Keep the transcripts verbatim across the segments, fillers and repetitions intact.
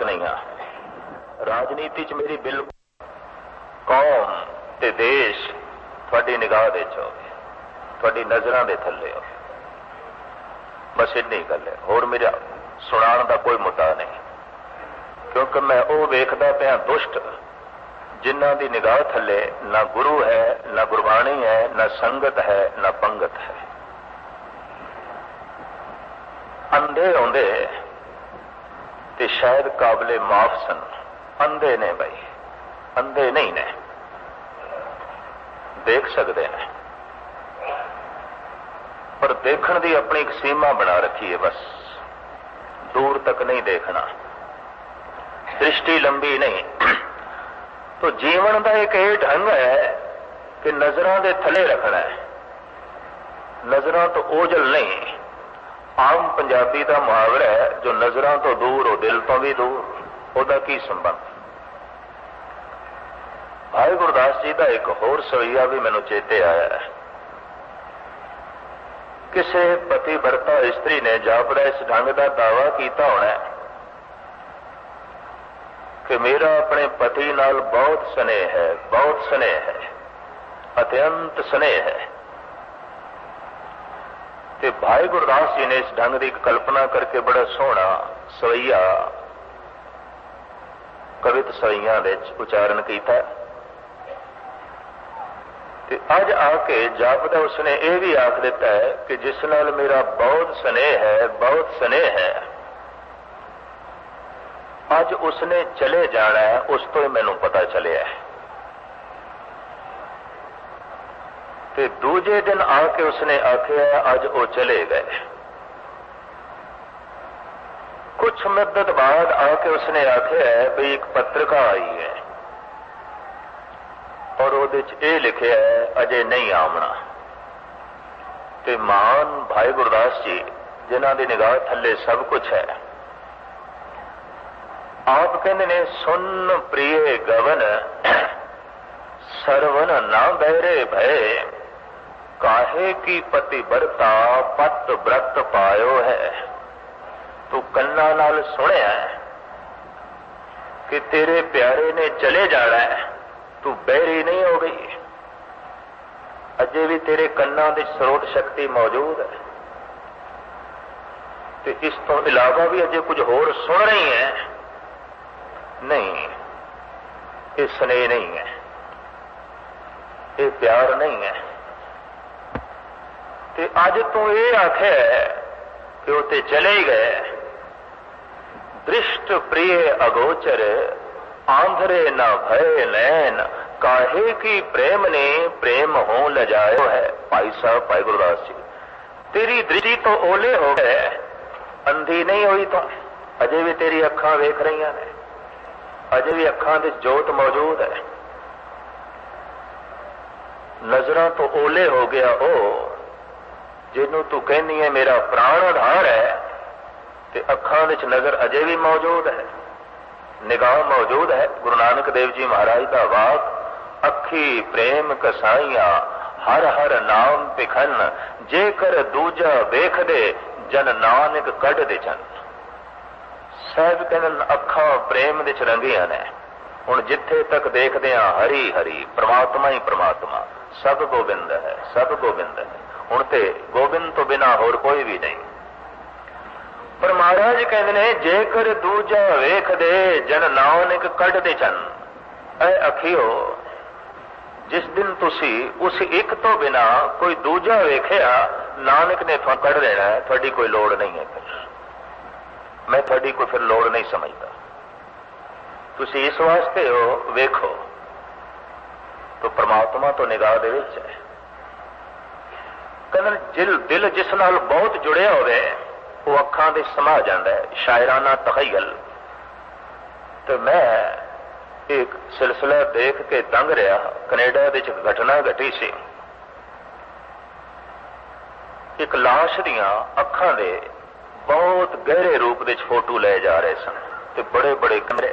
नहीं हाँ। राजनीति च मेरी बिल्कुल कौम ते देश थोड़ी निगाह दे च होवे, थोड़ी नज़रां दे थल्ले होवे, बस इन्नी गल है। होर मेरा सुनाण दा कोई मुद्दा नहीं, क्योंकि मैं वो वेखदा पिया दुष्ट जिन्हां दी निगाह थल्ले ना गुरु है, ना गुरबाणी है, ना संगत है, ना पंगत है। अंधे आउंदे ते शायद काबले माफ सन, अंधे ने भाई, अंधे नहीं ने, देख सकते हैं, पर देखण दी अपनी एक सीमा बना रखी है, बस दूर तक नहीं देखना, दृष्टि लंबी नहीं। तो जीवन का एक ये ढंग है कि नजरां दे थले रखना है, नजरां तो ओझल नहीं। आम पंजाबी का मुहावरा है, जो नजरां तो दूर हो दिल तो भी दूर, ओदा की संबंध। भाई गुरदास जी का एक होर सवैया भी मैनू चेते आया है। किसी पति भरता इस्त्री ने जापदा इस ढंग का दावा किया होना है कि मेरा अपने पति नाल बहुत स्नेह है, बहुत स्नेह है, अत्यंत स्नेह है। ते भाई गुरदास जी ने इस ढंग की कल्पना करके बड़ा सोहना सवैया कवित सवैया उच्चारण किया। ते अज आके जापदा उसने यह भी आख दिता है कि जिस नाल मेरा बहुत स्नेह है, बहुत स्नेह है, अज उसने चले जाना है, उस तो ही मैनू पता चलिया है। ते दूजे दिन आके उसने आखिया अज वो चले गए। कुछ मुद्दत बाद आके उसने आखिया है भी एक पत्रिका आई है और उहदे च ये लिखिया है अजे नहीं आमना। ते महान भाई गुरदास जी जिन्हां दी निगाह थल्ले सब कुछ है, आप कहते ने सुन प्रिय गवन सरवन ना बहरे भय, काहे की पति बरता पत व्रत पायो है। तू कन्ना नाल सुनिया कि तेरे प्यारे ने चले जाना है, तू बहरी नहीं हो गई, अजे भी तेरे कन्ना दी स्रोत शक्ति मौजूद है। तो इस तो इलावा भी अजे कुछ होर सुन रही है, नहीं, ये स्नेह नहीं है, ये प्यार नहीं है। ते अज तू ये आखे कि उते चले गए, दृष्ट प्रिय अगोचर आंधरे न भय नैन, काहे की प्रेम ने प्रेम हो लजायो है। भाई साहब भाई गुरदास जी, तेरी दृष्टि तो ओले हो गए, अंधी नहीं हुई तो अजे भी तेरी अखां वेख रही ने, अजे भी अखां दे जोत मौजूद है। नजरां तो ओले हो गया ओ जिन्हों तू कहनी है मेरा प्राण आधार है, ते अखां विच नजर अजे भी मौजूद है, निगाह मौजूद है। गुरु नानक देव जी महाराज का वाक, अखी प्रेम कसाइया हर हर नाम पिखन, जेकर दूजा वेख दे जन नानक कढ़ दे चन। साहब कहन अखां प्रेम दे च रंगियां ने, हुण जिथे तक देखदे हां हरी हरी, परमात्मा ही परमात्मा, सब गोबिंद है, सब गोबिंद है। हुण ते गोबिंद तो बिना होर कोई भी नहीं। पर महाराज कहते ने जेकर दूजा वेख दे जन नानक कढ़ दे चन। ऐ अखियो, जिस दिन तुसी उस एक तो बिना कोई दूजा वेखिया, नानक ने तुहानू कढ़ देना है, थोड़ी कोई लोड़ नहीं है। फिर मैं थोड़ी कोई फिर लोड़ नहीं समझता, तुसी इस वास्ते हो वेखो तो परमात्मा तो निगाह दे विच है। कहते जिल दिल जिस नाल बहुत जुड़िया होवे वो अखां दे समा जाता है, शायराना तखयल। तो मैं एक सिलसिला देख के दंग रहा, कनेडा दे च घटना घटी सी। एक लाश दियां अखां दे बहुत गहरे रूप दे फोटो ले जा रहे सन, ते बड़े बड़े कमरे।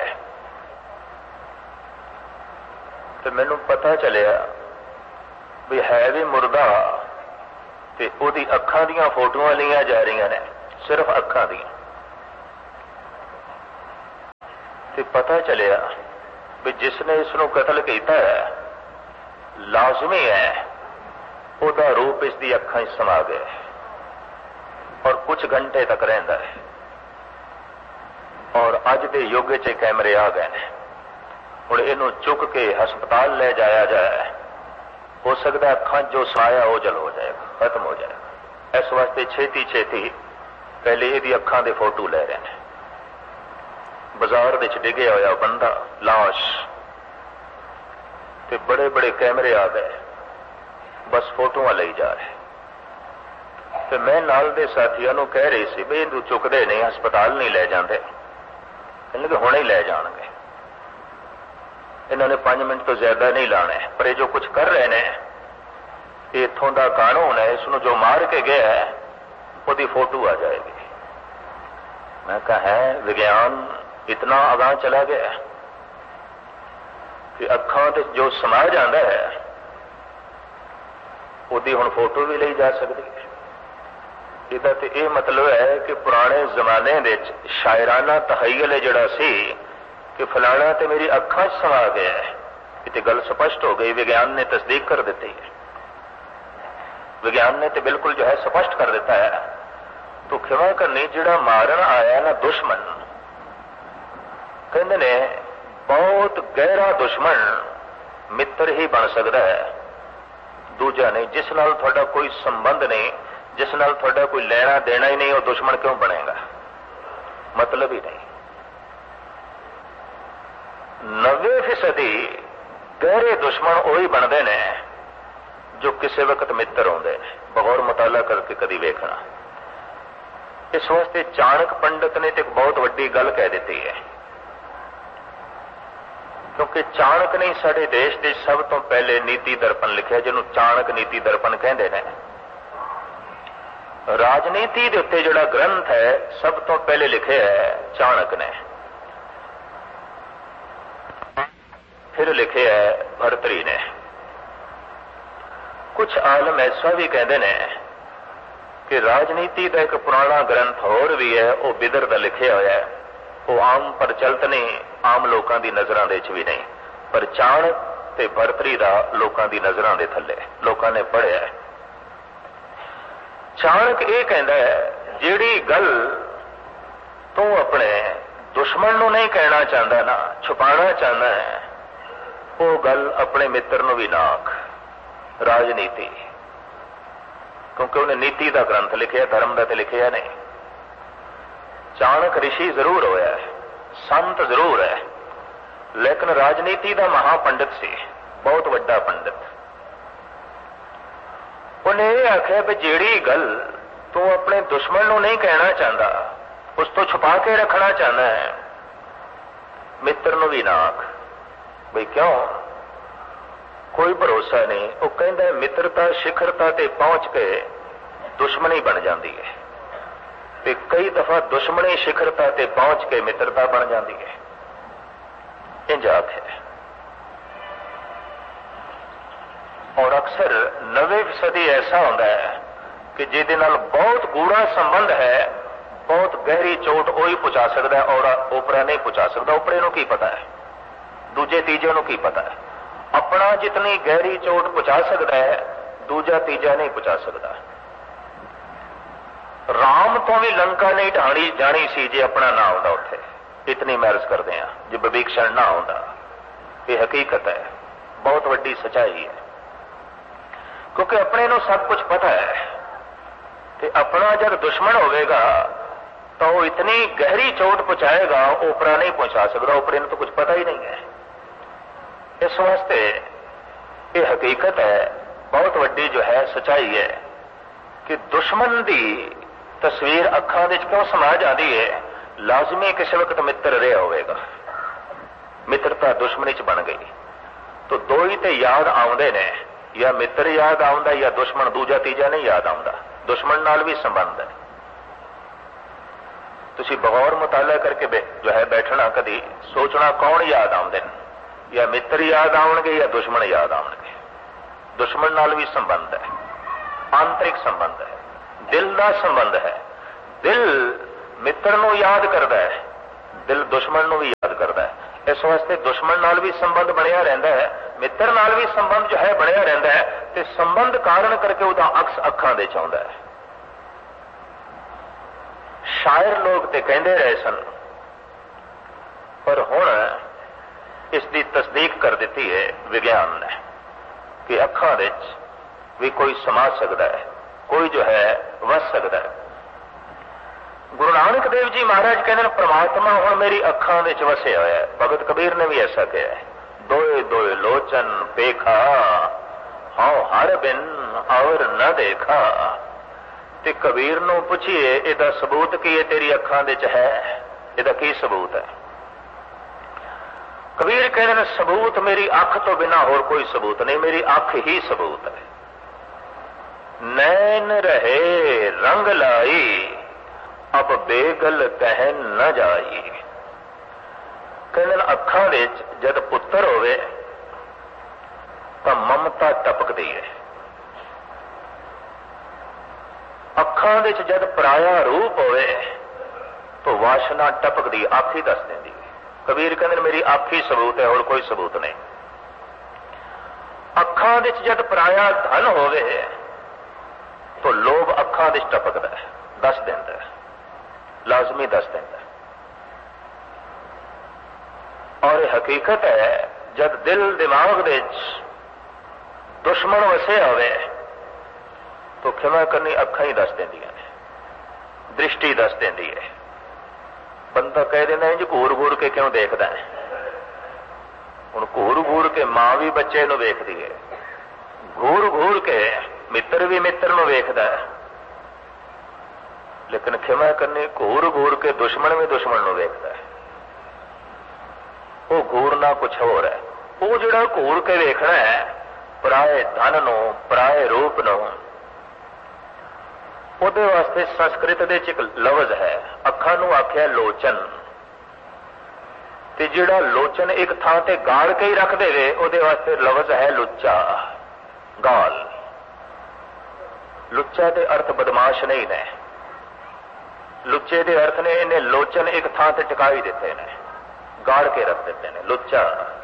तो मैनू पता चलिया भी है भी मुर्दा, ते ओदी अखां दियां फोटोआं लिया जा रही ने, सिर्फ अखां दियां। तो पता चलिया भी जिसने इसनों कतल किया है लाजमी है उसका रूप इसकी अखां समा गया और कुछ घंटे तक रहिंदा है। और अज के युग च कैमरे आ गए हैं, हुण इहनूं चुक के हस्पताल ले जाया जाए, हो सकता अखां जो समाया ओझल हो जाएगा, खत्म हो जाएगा। इस वास्ते छेती छेती पहले यदी अखां दे फोटो ले रहे हैं। बाजार विच डिगे होया बंदा लाश, ते बड़े बड़े कैमरे आ गए, बस फोटोआं लई जा रहे। तो मैं नाल दे साथियों नूं कह रही सी भी इहनूं चुकदे नहीं, हस्पताल नहीं ले जाते, कहने कि हुणे ही ले जाणगे, इन्होंने पांच मिनट तो ज्यादा नहीं लाने। पर ये जो कुछ कर रहे हैं इत्थों का कानून है, इसनों जो मार के गया है उसकी फोटो आ जाएगी। मैं कहा है विज्ञान इतना आगाह चला गया कि अखां ते जो समा जाता है उसकी हुण फोटो भी ली जा सकती है। इसदा ते यह मतलब है कि पुराने जमाने विच शायराना तहय्युल जिहड़ा सी कि फलाना तो मेरी अखां समा गया है, ये गल स्पष्ट हो गई, विज्ञान ने तस्दीक कर दी है। विज्ञान ने तो बिल्कुल जो है स्पष्ट कर दिता है। तो खिमा करनी जिहड़ा मारन आया ना दुश्मन, कहते ने बहुत गहरा दुश्मन मित्र ही बन सकता है, दूजा नहीं। जिस नाल तुहाडा कोई संबंध नहीं, जिस नाल तुहाडा कोई लेना देना ही नहीं, वो दुश्मन क्यों बनेगा, मतलब ही नहीं। नब्बे फीसदी गहरे दुश्मन वही बनते हैं जो किसी वक्त मित्र होंगे ने। बगौर मुताला करके कभी वेखना। इस वास्ते चाणक पंडित ने एक बहुत वड्डी गल कह दी है, क्योंकि चाणक ने साडे देश के सब तो पहले नीति दर्पण लिखा, जिन्होंने चाणक नीति दर्पण कहते हैं। राजनीति के उत्ते जिहड़ा ग्रंथ है सब तो पहले लिखे है चाणक ने, फिर लिखे है भर्तरी ने। कुछ आलम ऐसा भी कहते हैं कि राजनीति का एक पुराना ग्रंथ होर भी है, वह बिदर का लिखे हुआ है, वो आम प्रचलित नहीं, आम लोगों की नजरों के भी नहीं, पर चाणक ते भर्तरी का लोगों की नजरों के थले लोगों ने पढ़िया है। चाणक ये कहता है जिहड़ी गल तू अपने दुश्मन नूं नहीं कहना चाहता ना, छुपाना चाहता है, वो गल अपने मित्र नूं भी ना आख। राजनीति, क्योंकि उन्हें नीति का ग्रंथ लिखिया, धर्म का तो लिखिया नहीं। चाणक ऋषि जरूर होया है, संत जरूर है, लेकिन राजनीति का महापंडित सी, बहुत वड्डा पंडित। उन्हें यह आख्या भी जिहड़ी गल तू अपने दुश्मन नूं नहीं कहना चाहता, उस तो छुपा के रखना चाहता है, मित्र नूं भी ना आख। भाई क्यों, कोई भरोसा नहीं। वो कहता है मित्रता शिखरता ते पहुंच के दुश्मनी बन जाती है, ते कई दफा दुश्मनी शिखरता ते पहुंच के मित्रता बन जाती है। इंज आख्या है। और अक्सर नवे फीसदी ऐसा होता है कि जिहदे नाल बहुत गूढ़ा संबंध है, बहुत गहरी चोट वही पहुंचा सकता है और ओपरा नहीं पहुंचा सकता। ओपरे नूं की पता है, दूजे तीजे नूं की पता है। अपना जितनी गहरी चोट पहुंचा सकता है, दूजा तीजा नहीं पहुंचा सकता। राम तो भी लंका नहीं ढाणी जानी सी जे अपना ना होता उत्थे, इतनी महरज करते हैं जे विभीषण ना होता। ये हकीकत है, बहुत वड्डी सच्चाई है, क्योंकि अपने नूं सब कुछ पता है कि अपना जब दुश्मन होगा तो वो इतनी गहरी चोट पहुंचाएगा, ओपरा नहीं पहुंचा सकता। ओपरे नूं तो कुछ पता ही नहीं है। इस वास्ते ये हकीकत है, बहुत वड्डी जो है सच्चाई है कि दुश्मन की तस्वीर अखां विच क्यों समा जाती है। लाजमी किसी वक्त मित्र रहा होगा, मित्रता दुश्मनी च बन गई तो दो ही तो याद आउंदे ने, या मित्र याद आउंदा या दुश्मन, दूजा तीजा नहीं याद आउंदा। दुश्मन नाल भी संबंध है। तुसीं बगौर मुताला करके जो है बैठना, कभी सोचना कौन याद आउंदे ने, या मित्र याद आउणगे या दुश्मन याद आउणगे। दुश्मन नाल भी संबंध है, आंतरिक संबंध है, दिल का संबंध है। दिल मित्र नूं याद करता है, दिल दुश्मन नूं भी याद करता है। इस वास्ते दुश्मन नाल भी संबंध बनया रहिंदा है, मित्र नाल भी संबंध जो है बनया रहिंदा है, ते संबंध कारण करके उहदा अक्स अखां दे च आउंदा है। शायर लोग ते कहंदे रहे सन, पर हुण इसकी तस्दीक कर दी है विज्ञान ने कि अखां दे च भी कोई समा सकता है, कोई जो है वस सकता है। गुरु नानक देव जी महाराज कहते परमात्मा हुण मेरी अखां दे च वसिया होया है। भगत कबीर ने भी ऐसा कहा है, दोए दोए लोचन पेखा हाउ हर बिन और न देखा। ते कबीर नूं पुछिए इहदा सबूत की है तेरी अखां दे च है, इहदा की सबूत है? कबीर कहते हैं सबूत मेरी अख तो बिना होर कोई सबूत नहीं, मेरी अख ही सबूत है। नैन रहे रंग लाई अब बेगल कहन न जाई। कहते अखां दे जद पुत्र होवे तां ममता टपकदी है, अखां दे जद पराया रूप होवे तो वासना टपकदी, अख ही दस देंदी। कबीर कहते मेरी अख ही सबूत है और कोई सबूत नहीं। अखां दे जद पराया धन होवे तो लोभ अखां दे टपकदा है, दस देंदा है, लाजमी दस देंदा है। और यह हकीकत है जब दिल दिमाग दे दुश्मन वसे होवे तो क्षमा करनी अखां ही दस देंदियां ने, दृष्टि दस देंदी है। बंदा कह देना है जी घूर घूर के क्यों देखता है, हुण घूर घूर के मां भी बच्चे नूं वेखदी है, घूर घूर के मित्र भी मित्र नूं वेखदा है, लेकिन क्षमा करनी घूर घूर के दुश्मन भी दुश्मन नूं वेखदा है। वो घूरना कुछ होर है, वो जिहड़ा घूर के वेखना है पराए धन नूं पराए रूप नूं, ਉਹਦੇ वास्ते संस्कृत दे च एक लफ्ज है, अखां नूं आख्या लोचन। ते जिहड़ा लोचन एक थां ते गाड़ के ही रख देवे ਉਹਦੇ वास्ते लफ्ज है लुच्चा, गाल। लुच्चा दे अर्थ बदमाश नहीं ने, लुच्चे दे अर्थ ने इन्हें लोचन एक थां ते टिका ही दिते ने, गाड़ के रख देते ने, लुच्चा।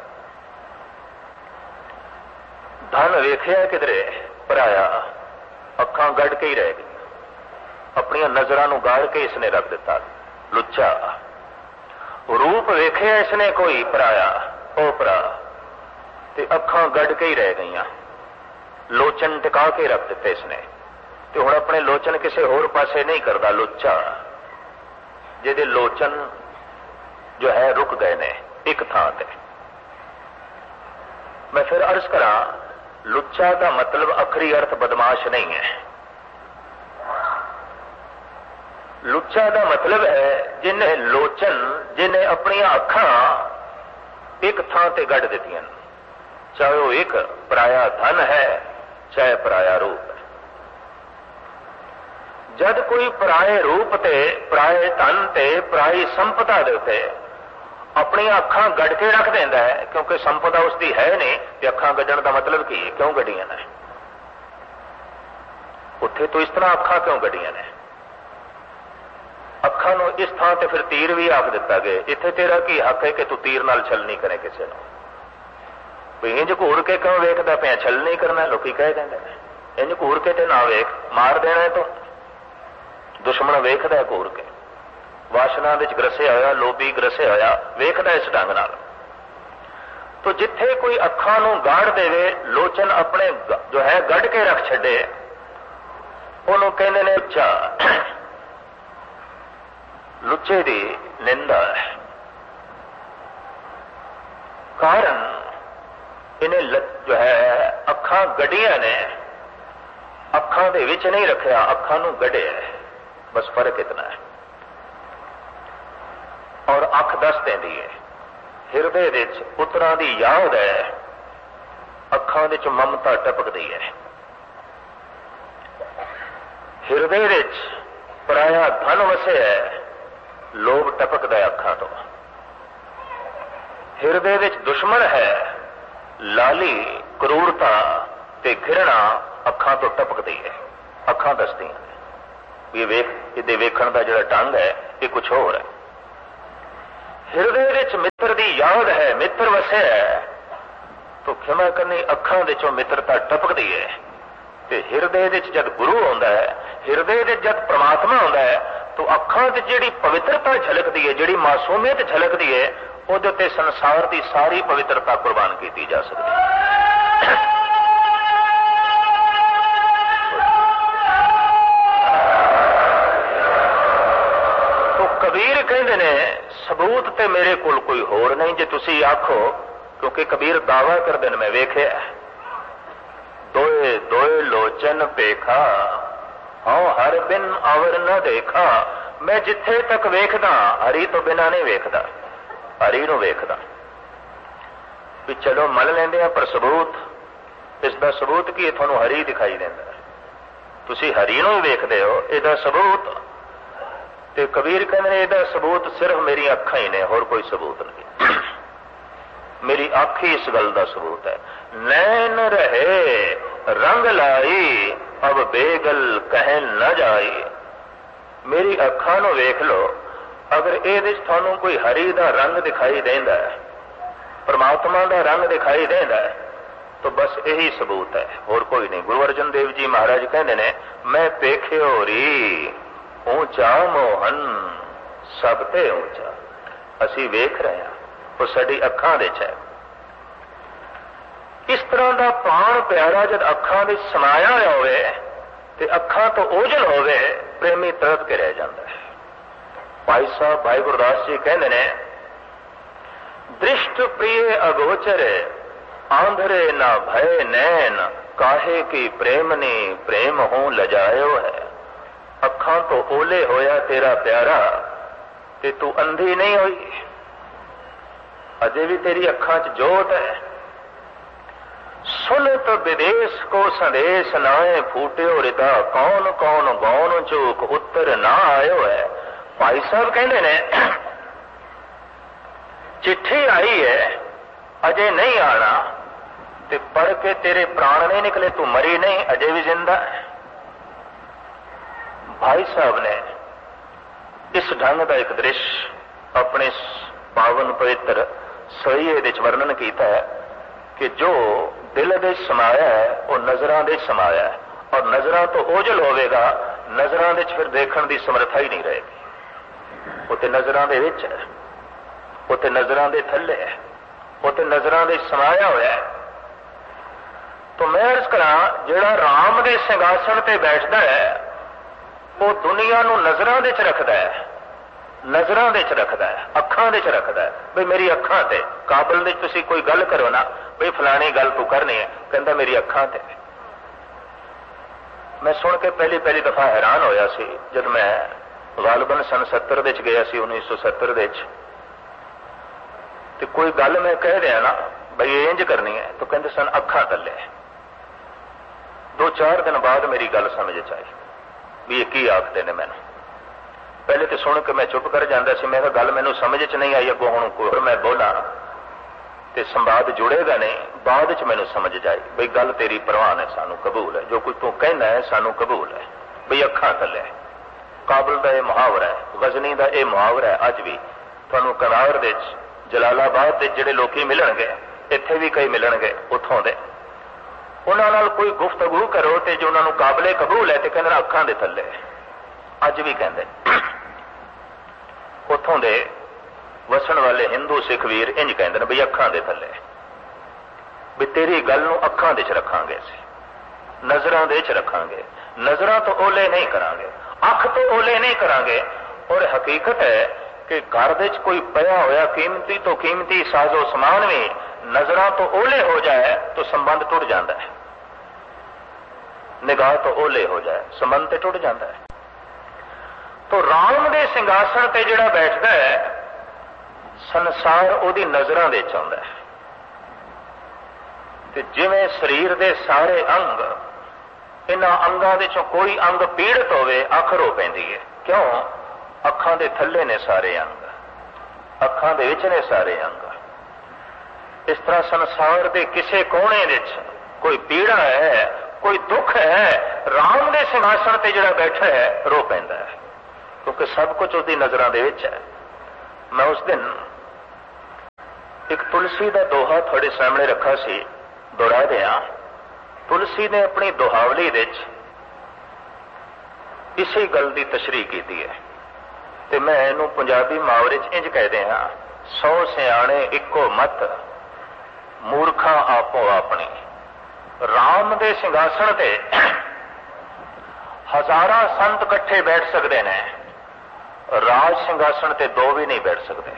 धन वेखिया किधरे पराया, अखां गड़ के ही रह गई, अपनी नजरां नूं गाड़ के इसने रख दिता, लुच्चा। रूप वेखिया इसने कोई पराया, ओपरा, ते अखां गड़ के ही रह गईयां, लोचन टिका के रख दिते इसने। ते हुण अपने लोचन किसी होर पासे नहीं करता, लुच्चा जिहदे लोचन जो है रुक गए ने एक थां ते। मैं फिर अर्ज करा, लुच्चा का मतलब अखरी अर्थ बदमाश नहीं है। लुच्चा का मतलब है जिन्हें लोचन, जिन्हें अपनी अखां एक थां ते गढ़ दित्तियां, चाहे वो एक पराया धन है चाहे पराया रूप है। जद कोई पराए रूप ते पराए धन ते पराई संपदा दे उत्ते अपनी अखां गढ़ के रख देंदा है, क्योंकि संपदा उसकी है नहीं, ते अखां गढ़ण का मतलब की है, क्यों गढ़ियां ने उत्थे, तो इस तरह अखां क्यों गढ़ियां ने? अखां नूं इस थां ते फिर तीर भी आख दिता गया, इत्थे तेरा की हक है कि तू तीर नाल छल नहीं करे किसी नूं, भी इंज घूर के क्यों वेखदा पिया, छल नहीं करना, लोकी कह देंदे ने, इंज घूर के ते ना वेख, मार देना है। तो दुश्मन वेखदा है घूर के, वासना विच ग्रसिया होया, लोभी ग्रसिया होया, वेखदा इस ढंग नाल। तो जिथे कोई अखां नूं गाड़ देवे, लोचन अपने जो है गढ़ के रख छड्डे, उहनूं कहंदे ने लुच्चा। लुच्चे दी निंदा है, कारण इन्हें जो है अखां गड्डियां ने, अखां दे विच नहीं रखिया, अखां नूं गढ़िया है, बस फर्क इतना है। और अख दस देंदी है, हिरदे दे विच पुत्रां दी याद है, अखां दे विच ममता टपकदी है। हिरदे दे विच पराया धन वसे है, लोभ टपकदा है अखां तो। हिरदे विच दुश्मन है, लाली क्रूरता ते घृणा अखां तो टपकदी है, अखां दसदियां ने। ये वेख इहदे वेखण दा जिहड़ा ढंग है ये कुछ होर है। ਹਿਰਦੇ ਵਿੱਚ ਮਿੱਤਰ ਦੀ ਯਾਦ ਹੈ, ਮਿੱਤਰ ਵਸਿਆ ਤੋ ਖਿਮਾ ਕਰਨੀ ਅੱਖਾਂ ਦੇ ਚੋਂ ਮਿੱਤਰਤਾ ਟਪਕਦੀ ਹੈ। ਤੇ ਹਿਰਦੇ ਵਿੱਚ ਜਦ ਗੁਰੂ ਆਉਂਦਾ ਹੈ, ਹਿਰਦੇ ਵਿੱਚ ਜਦ ਪ੍ਰਮਾਤਮਾ ਆਉਂਦਾ ਹੈ, ਤੋ ਅੱਖਾਂ ਤੇ ਜਿਹੜੀ ਪਵਿੱਤਰਤਾ ਝਲਕਦੀ ਹੈ, ਜਿਹੜੀ ਮਾਸੂਮੀਅਤ ਝਲਕਦੀ ਹੈ, ਉਹਦੇ ਉੱਤੇ ਸੰਸਾਰ ਦੀ ਸਾਰੀ ਪਵਿੱਤਰਤਾ ਕੁਰਬਾਨ ਕੀਤੀ ਜਾ ਸਕਦੀ ਹੈ। ਤੋ ਕਬੀਰ ਕਹਿੰਦੇ ਨੇ ਸਬੂਤ ਤੇ ਮੇਰੇ ਕੋਲ ਕੋਈ ਹੋਰ ਨਹੀਂ। ਜੇ ਤੁਸੀਂ ਆਖੋ, ਕਿਉਂਕਿ ਕਬੀਰ ਦਾਵਾ ਕਰਦੇ ਨੇ ਮੈਂ ਵੇਖਿਆ, ਦੋਏ ਦੋਏ ਲੋਚਨ ਪੇਖਾ ਹਾਂ ਹਰ ਬਿਨ ਅਵਰ ਨਾ ਦੇਖਾ। ਮੈਂ ਜਿੱਥੇ ਤੱਕ ਵੇਖਦਾ ਹਰੀ ਤੋਂ ਬਿਨਾਂ ਨਹੀਂ ਵੇਖਦਾ, ਹਰੀ ਨੂੰ ਵੇਖਦਾ। ਵੀ ਚਲੋ ਮੰਨ ਲੈਂਦੇ ਆ, ਪਰ ਸਬੂਤ, ਇਸ ਦਾ ਸਬੂਤ ਕੀ ਹੈ? ਤੁਹਾਨੂੰ ਹਰੀ ਦਿਖਾਈ ਦਿੰਦਾ, ਤੁਸੀਂ ਹਰੀ ਨੂੰ ਹੀ ਵੇਖਦੇ ਹੋ, ਇਹਦਾ ਸਬੂਤ। ਤੇ ਕਬੀਰ ਕਹਿੰਦੇ ਨੇ ਇਹਦਾ ਸਬੂਤ ਸਿਰਫ ਮੇਰੀਆਂ ਅੱਖਾਂ ਹੀ ਨੇ, ਹੋਰ ਕੋਈ ਸਬੂਤ ਨਹੀਂ। ਮੇਰੀ ਅੱਖ ਹੀ ਇਸ ਗੱਲ ਦਾ ਸਬੂਤ ਹੈ। ਨੈਣ ਰਹੇ ਰੰਗ ਲਾਈ ਅਬ ਬੇਗਲ ਕਹਿਣ ਨਾ ਜਾਈ। ਮੇਰੀ ਅੱਖਾਂ ਨੂੰ ਵੇਖ ਲਓ, ਅਗਰ ਇਹਦੇ 'ਚ ਤੁਹਾਨੂੰ ਕੋਈ ਹਰੀ ਦਾ ਰੰਗ ਦਿਖਾਈ ਦਿੰਦਾ ਹੈ, ਪਰਮਾਤਮਾ ਦਾ ਰੰਗ ਦਿਖਾਈ ਦਿੰਦਾ ਹੈ, ਤਾਂ ਬਸ ਇਹੀ ਸਬੂਤ ਹੈ, ਹੋਰ ਕੋਈ ਨਹੀਂ। ਗੁਰੂ ਅਰਜਨ ਦੇਵ ਜੀ ਮਹਾਰਾਜ ਕਹਿੰਦੇ ਨੇ, ਮੈਂ ਪੇਖਿਓ ਰੀ ਉੱਚਾ ਮੋਹਨ ਸਭ ਤੇ ਉੱਚਾ। ਅਸੀਂ ਵੇਖ ਰਹੇ ਹਾਂ, ਉਹ ਸਾਡੀ ਅੱਖਾਂ ਦੇ 'ਚ ਹੈ। ਇਸ ਤਰ੍ਹਾਂ ਦਾ ਪ੍ਰਾਣ ਪਿਆਰਾ ਜਦ ਅੱਖਾਂ ਵਿੱਚ ਸਮਾਇਆ ਹੋਵੇ ਤੇ ਅੱਖਾਂ ਤੋਂ ਓਝਲ ਹੋਵੇ, ਪ੍ਰੇਮੀ ਤੜਪ ਕੇ ਰਹਿ ਜਾਂਦਾ ਹੈ। ਭਾਈ ਸਾਹਿਬ ਭਾਈ ਗੁਰਦਾਸ ਜੀ ਕਹਿੰਦੇ ਨੇ, ਦ੍ਰਿਸ਼ਟ ਪ੍ਰਿਯ ਅਗੋਚਰ ਆਂਧਰੇ ਨਾ ਭੈ ਨੈਣ ਕਾਹੇ ਕੀ ਪ੍ਰੇਮਨੀ ਪ੍ਰੇਮ ਹੋ ਲਜਾਇਓ ਹੈ। ਅੱਖਾਂ ਤੋਂ ਓਲੇ ਹੋਇਆ ਤੇਰਾ ਪਿਆਰਾ ਤੇ ਤੂੰ ਅੰਧੀ ਨਹੀਂ ਹੋਈ, ਅਜੇ ਵੀ ਤੇਰੀ ਅੱਖਾਂ 'ਚ ਜੋਤ ਹੈ। ਸੁਨਤ ਵਿਦੇਸ਼ ਕੋ ਸੰਦੇਸ਼ ਨਾਏ ਫੂਟਿਓ ਰਿਦਾ ਕੌਣ ਕੌਣ ਗੌਣ ਚੂਕ ਉੱਤਰ ਨਾ ਆਇਓ ਹੈ। ਭਾਈ ਸਾਹਿਬ ਕਹਿੰਦੇ ਨੇ, ਚਿੱਠੀ ਆਈ ਹੈ ਅਜੇ ਨਹੀਂ ਆਣਾ, ਤੇ ਪੜ੍ਹ ਕੇ ਤੇਰੇ ਪ੍ਰਾਣ ਨਹੀਂ ਨਿਕਲੇ, ਤੂੰ ਮਰੀ ਨਹੀਂ, ਅਜੇ ਵੀ ਜ਼ਿੰਦਾ ਹੈ। ਭਾਈ ਸਾਹਿਬ ਨੇ ਇਸ ਢੰਗ ਦਾ ਇੱਕ ਦ੍ਰਿਸ਼ ਆਪਣੇ ਪਾਵਨ ਪਵਿੱਤਰ ਸਹੀਏ ਦੇ 'ਚ ਵਰਣਨ ਕੀਤਾ ਹੈ ਕਿ ਜੋ ਦਿਲ ਦੇ ਸਮਾਇਆ ਹੈ ਉਹ ਨਜ਼ਰਾਂ ਦੇ ਸਮਾਇਆ ਹੈ, ਔਰ ਨਜ਼ਰਾਂ ਤੋਂ ਓਝਲ ਹੋਵੇਗਾ, ਨਜ਼ਰਾਂ ਦੇ 'ਚ ਫਿਰ ਦੇਖਣ ਦੀ ਸਮਰੱਥਾ ਹੀ ਨਹੀਂ ਰਹੇਗੀ। ਉਹ ਤੇ ਨਜ਼ਰਾਂ ਦੇ ਵਿੱਚ ਹੈ, ਉਹ ਤੇ ਨਜ਼ਰਾਂ ਦੇ ਥੱਲੇ ਹੈ, ਉਹ ਤੇ ਨਜ਼ਰਾਂ ਦੇ ਸਮਾਇਆ ਹੋਇਆ ਹੈ। ਤਾਂ ਮੈਂ ਅਰਜ਼ ਕਰਾਂ, ਜਿਹੜਾ ਰਾਮ ਦੇ ਸਿੰਘਾਸਣ ਤੇ ਬੈਠਦਾ ਹੈ ਉਹ ਦੁਨੀਆ ਨੂੰ ਨਜ਼ਰਾਂ ਦੇ 'ਚ ਰੱਖਦਾ ਹੈ, ਨਜ਼ਰਾਂ ਦੇ 'ਚ ਰੱਖਦਾ ਹੈ, ਅੱਖਾਂ ਦੇ 'ਚ ਰੱਖਦਾ ਹੈ। ਬਈ ਮੇਰੀ ਅੱਖਾਂ ਤੇ, ਕਾਬਲ ਦੇ ਤੁਸੀਂ ਕੋਈ ਗੱਲ ਕਰੋ ਨਾ, ਬਈ ਫਲਾਣੀ ਗੱਲ ਤੂੰ ਕਰਨੀ ਹੈ, ਕਹਿੰਦਾ ਮੇਰੀ ਅੱਖਾਂ ਤੇ। ਮੈਂ ਸੁਣ ਕੇ ਪਹਿਲੀ ਪਹਿਲੀ ਦਫਾ ਹੈਰਾਨ ਹੋਇਆ ਸੀ, ਜਦ ਮੈਂ ਗਾਲਬਨ ਸਨ ਸੱਤਰ ਦੇ 'ਚ ਗਿਆ ਸੀ, ਉੱਨੀ ਸੌ ਸੱਤਰ ਦੇ 'ਚ, ਤੇ ਕੋਈ ਗੱਲ ਮੈਂ ਕਹਿ ਰਿਹਾ ਨਾ ਬਈ ਇੰਜ ਕਰਨੀ ਹੈ, ਤਾਂ ਕਹਿੰਦੇ ਸਨ ਅੱਖਾਂ ਥੱਲੇ। ਦੋ ਚਾਰ ਦਿਨ ਬਾਅਦ ਮੇਰੀ ਗੱਲ ਸਮਝ 'ਚ ਆਈ ਵੀ ਇਹ ਕੀ ਆਖਦੇ ਨੇ ਮੈਨੂੰ। ਪਹਿਲੇ ਤੇ ਸੁਣ ਕੇ ਮੈਂ ਚੁੱਪ ਕਰ ਜਾਂਦਾ ਸੀ, ਮੈਂ ਕਿਹਾ ਗੱਲ ਮੈਨੂੰ ਸਮਝ 'ਚ ਨਹੀਂ ਆਈ, ਅੱਗੋਂ ਹੁਣ ਕੋਈ ਮੈਂ ਬੋਲਾਂ ਤੇ ਸੰਵਾਦ ਜੁੜੇਗਾ ਨਹੀਂ। ਬਾਅਦ 'ਚ ਮੈਨੂੰ ਸਮਝ ਜਾਈ ਬਈ ਗੱਲ ਤੇਰੀ ਪ੍ਰਵਾਨ ਹੈ, ਸਾਨੂੰ ਕਬੂਲ ਹੈ, ਜੋ ਕੁਝ ਤੂੰ ਕਹਿੰਦਾ ਹੈ ਸਾਨੂੰ ਕਬੂਲ ਹੈ, ਬਈ ਅੱਖਾਂ ਥੱਲੇ। ਕਾਬਲ ਦਾ ਇਹ ਮੁਹਾਵਰਾ ਹੈ, ਗਜ਼ਨੀ ਦਾ ਇਹ ਮੁਹਾਵਰਾ ਹੈ। ਅੱਜ ਵੀ ਤੁਹਾਨੂੰ ਕਨਾਰ ਦੇ 'ਚ, ਜਲਾਲਾਬਾਦ ਦੇ ਜਿਹੜੇ ਲੋਕੀ ਮਿਲਣਗੇ, ਇੱਥੇ ਵੀ ਕਈ ਮਿਲਣਗੇ ਉੱਥੋਂ ਦੇ, ਉਹਨਾਂ ਨਾਲ ਕੋਈ ਗੁਫ਼ਤਗੂ ਕਰੋ ਤੇ ਜੋ ਉਹਨਾਂ ਨੂੰ ਕਾਬਲੇ ਕਬੂਲ ਹੈ ਤੇ ਕਹਿੰਦੇ ਅੱਖਾਂ ਦੇ ਥੱਲੇ। ਅੱਜ ਵੀ ਕਹਿੰਦੇ ਉੱਥੋਂ ਦੇ ਵਸਣ ਵਾਲੇ ਹਿੰਦੂ ਸਿੱਖ ਵੀਰ ਇੰਜ ਕਹਿੰਦੇ ਨੇ ਬਈ ਅੱਖਾਂ ਦੇ ਥੱਲੇ, ਵੀ ਤੇਰੀ ਗੱਲ ਨੂੰ ਅੱਖਾਂ ਦੇ 'ਚ ਰੱਖਾਂਗੇ, ਅਸੀਂ ਨਜ਼ਰਾਂ ਦੇ 'ਚ ਰੱਖਾਂਗੇ, ਨਜ਼ਰਾਂ ਤੋਂ ਓਲੇ ਨਹੀਂ ਕਰਾਂਗੇ, ਅੱਖ ਤੋਂ ਓਲੇ ਨਹੀਂ ਕਰਾਂਗੇ। ਔਰ ਹਕੀਕਤ ਹੈ ਕਿ ਘਰ ਦੇ 'ਚ ਕੋਈ ਪਿਆ ਹੋਇਆ ਕੀਮਤੀ ਤੋਂ ਕੀਮਤੀ ਸਾਜ਼ੋ ਸਮਾਨ ਵੀ ਨਜ਼ਰਾਂ ਤੋਂ ਓਲੇ ਹੋ ਜਾਏ ਤਾਂ ਸੰਬੰਧ ਟੁੱਟ ਜਾਂਦਾ ਹੈ, ਨਿਗਾਹ ਤੋਂ ਓਲੇ ਹੋ ਜਾਏ ਸੰਬੰਧ ਤੇ ਟੁੱਟ ਜਾਂਦਾ ਹੈ। ਤੋ ਰਾਮ ਦੇ ਸਿੰਘਾਸਣ ਤੇ ਜਿਹੜਾ ਬੈਠਦਾ ਹੈ, ਸੰਸਾਰ ਉਹਦੀ ਨਜ਼ਰਾਂ ਦੇ 'ਚ ਆਉਂਦਾ ਹੈ। ਤੇ ਜਿਵੇਂ ਸਰੀਰ ਦੇ ਸਾਰੇ ਅੰਗ, ਇਹਨਾਂ ਅੰਗਾਂ ਦੇ 'ਚੋਂ ਕੋਈ ਅੰਗ ਪੀੜਤ ਹੋਵੇ, ਅੱਖ ਰੋ ਪੈਂਦੀ ਹੈ। ਕਿਉਂ? ਅੱਖਾਂ ਦੇ ਥੱਲੇ ਨੇ ਸਾਰੇ ਅੰਗ, ਅੱਖਾਂ ਦੇ ਵਿੱਚ ਨੇ ਸਾਰੇ ਅੰਗ। ਇਸ ਤਰ੍ਹਾਂ ਸੰਸਾਰ ਦੇ ਕਿਸੇ ਕੋਨੇ ਵਿੱਚ ਕੋਈ ਪੀੜਾ ਹੈ, ਕੋਈ ਦੁੱਖ ਹੈ, ਰਾਮ ਦੇ ਸਿੰਘਾਸਣ ਤੇ ਜਿਹੜਾ ਬੈਠਾ ਹੈ ਰੋ ਪੈਂਦਾ ਹੈ, ਕਿਉਂਕਿ ਸਭ ਕੁਝ ਉਹਦੀ ਨਜ਼ਰਾਂ ਦੇ ਵਿੱਚ ਹੈ। ਮੈਂ ਉਸ ਦਿਨ तुलसी का दोहा थोड़े सामने रखा सी, दोहरा दिया। तुलसी ने अपनी दोहावली विच इसी गल की तशरीह की है, तो मैं इनू पंजाबी मुहावरे च इंज कह दिया, सौ सियाणे इको मत मूर्खा आपो अपनी। राम दे सिंघासन ते हजारां संत इकट्ठे बैठ सकते हैं, राज सिंघासन ते दो भी नहीं बैठ सकते।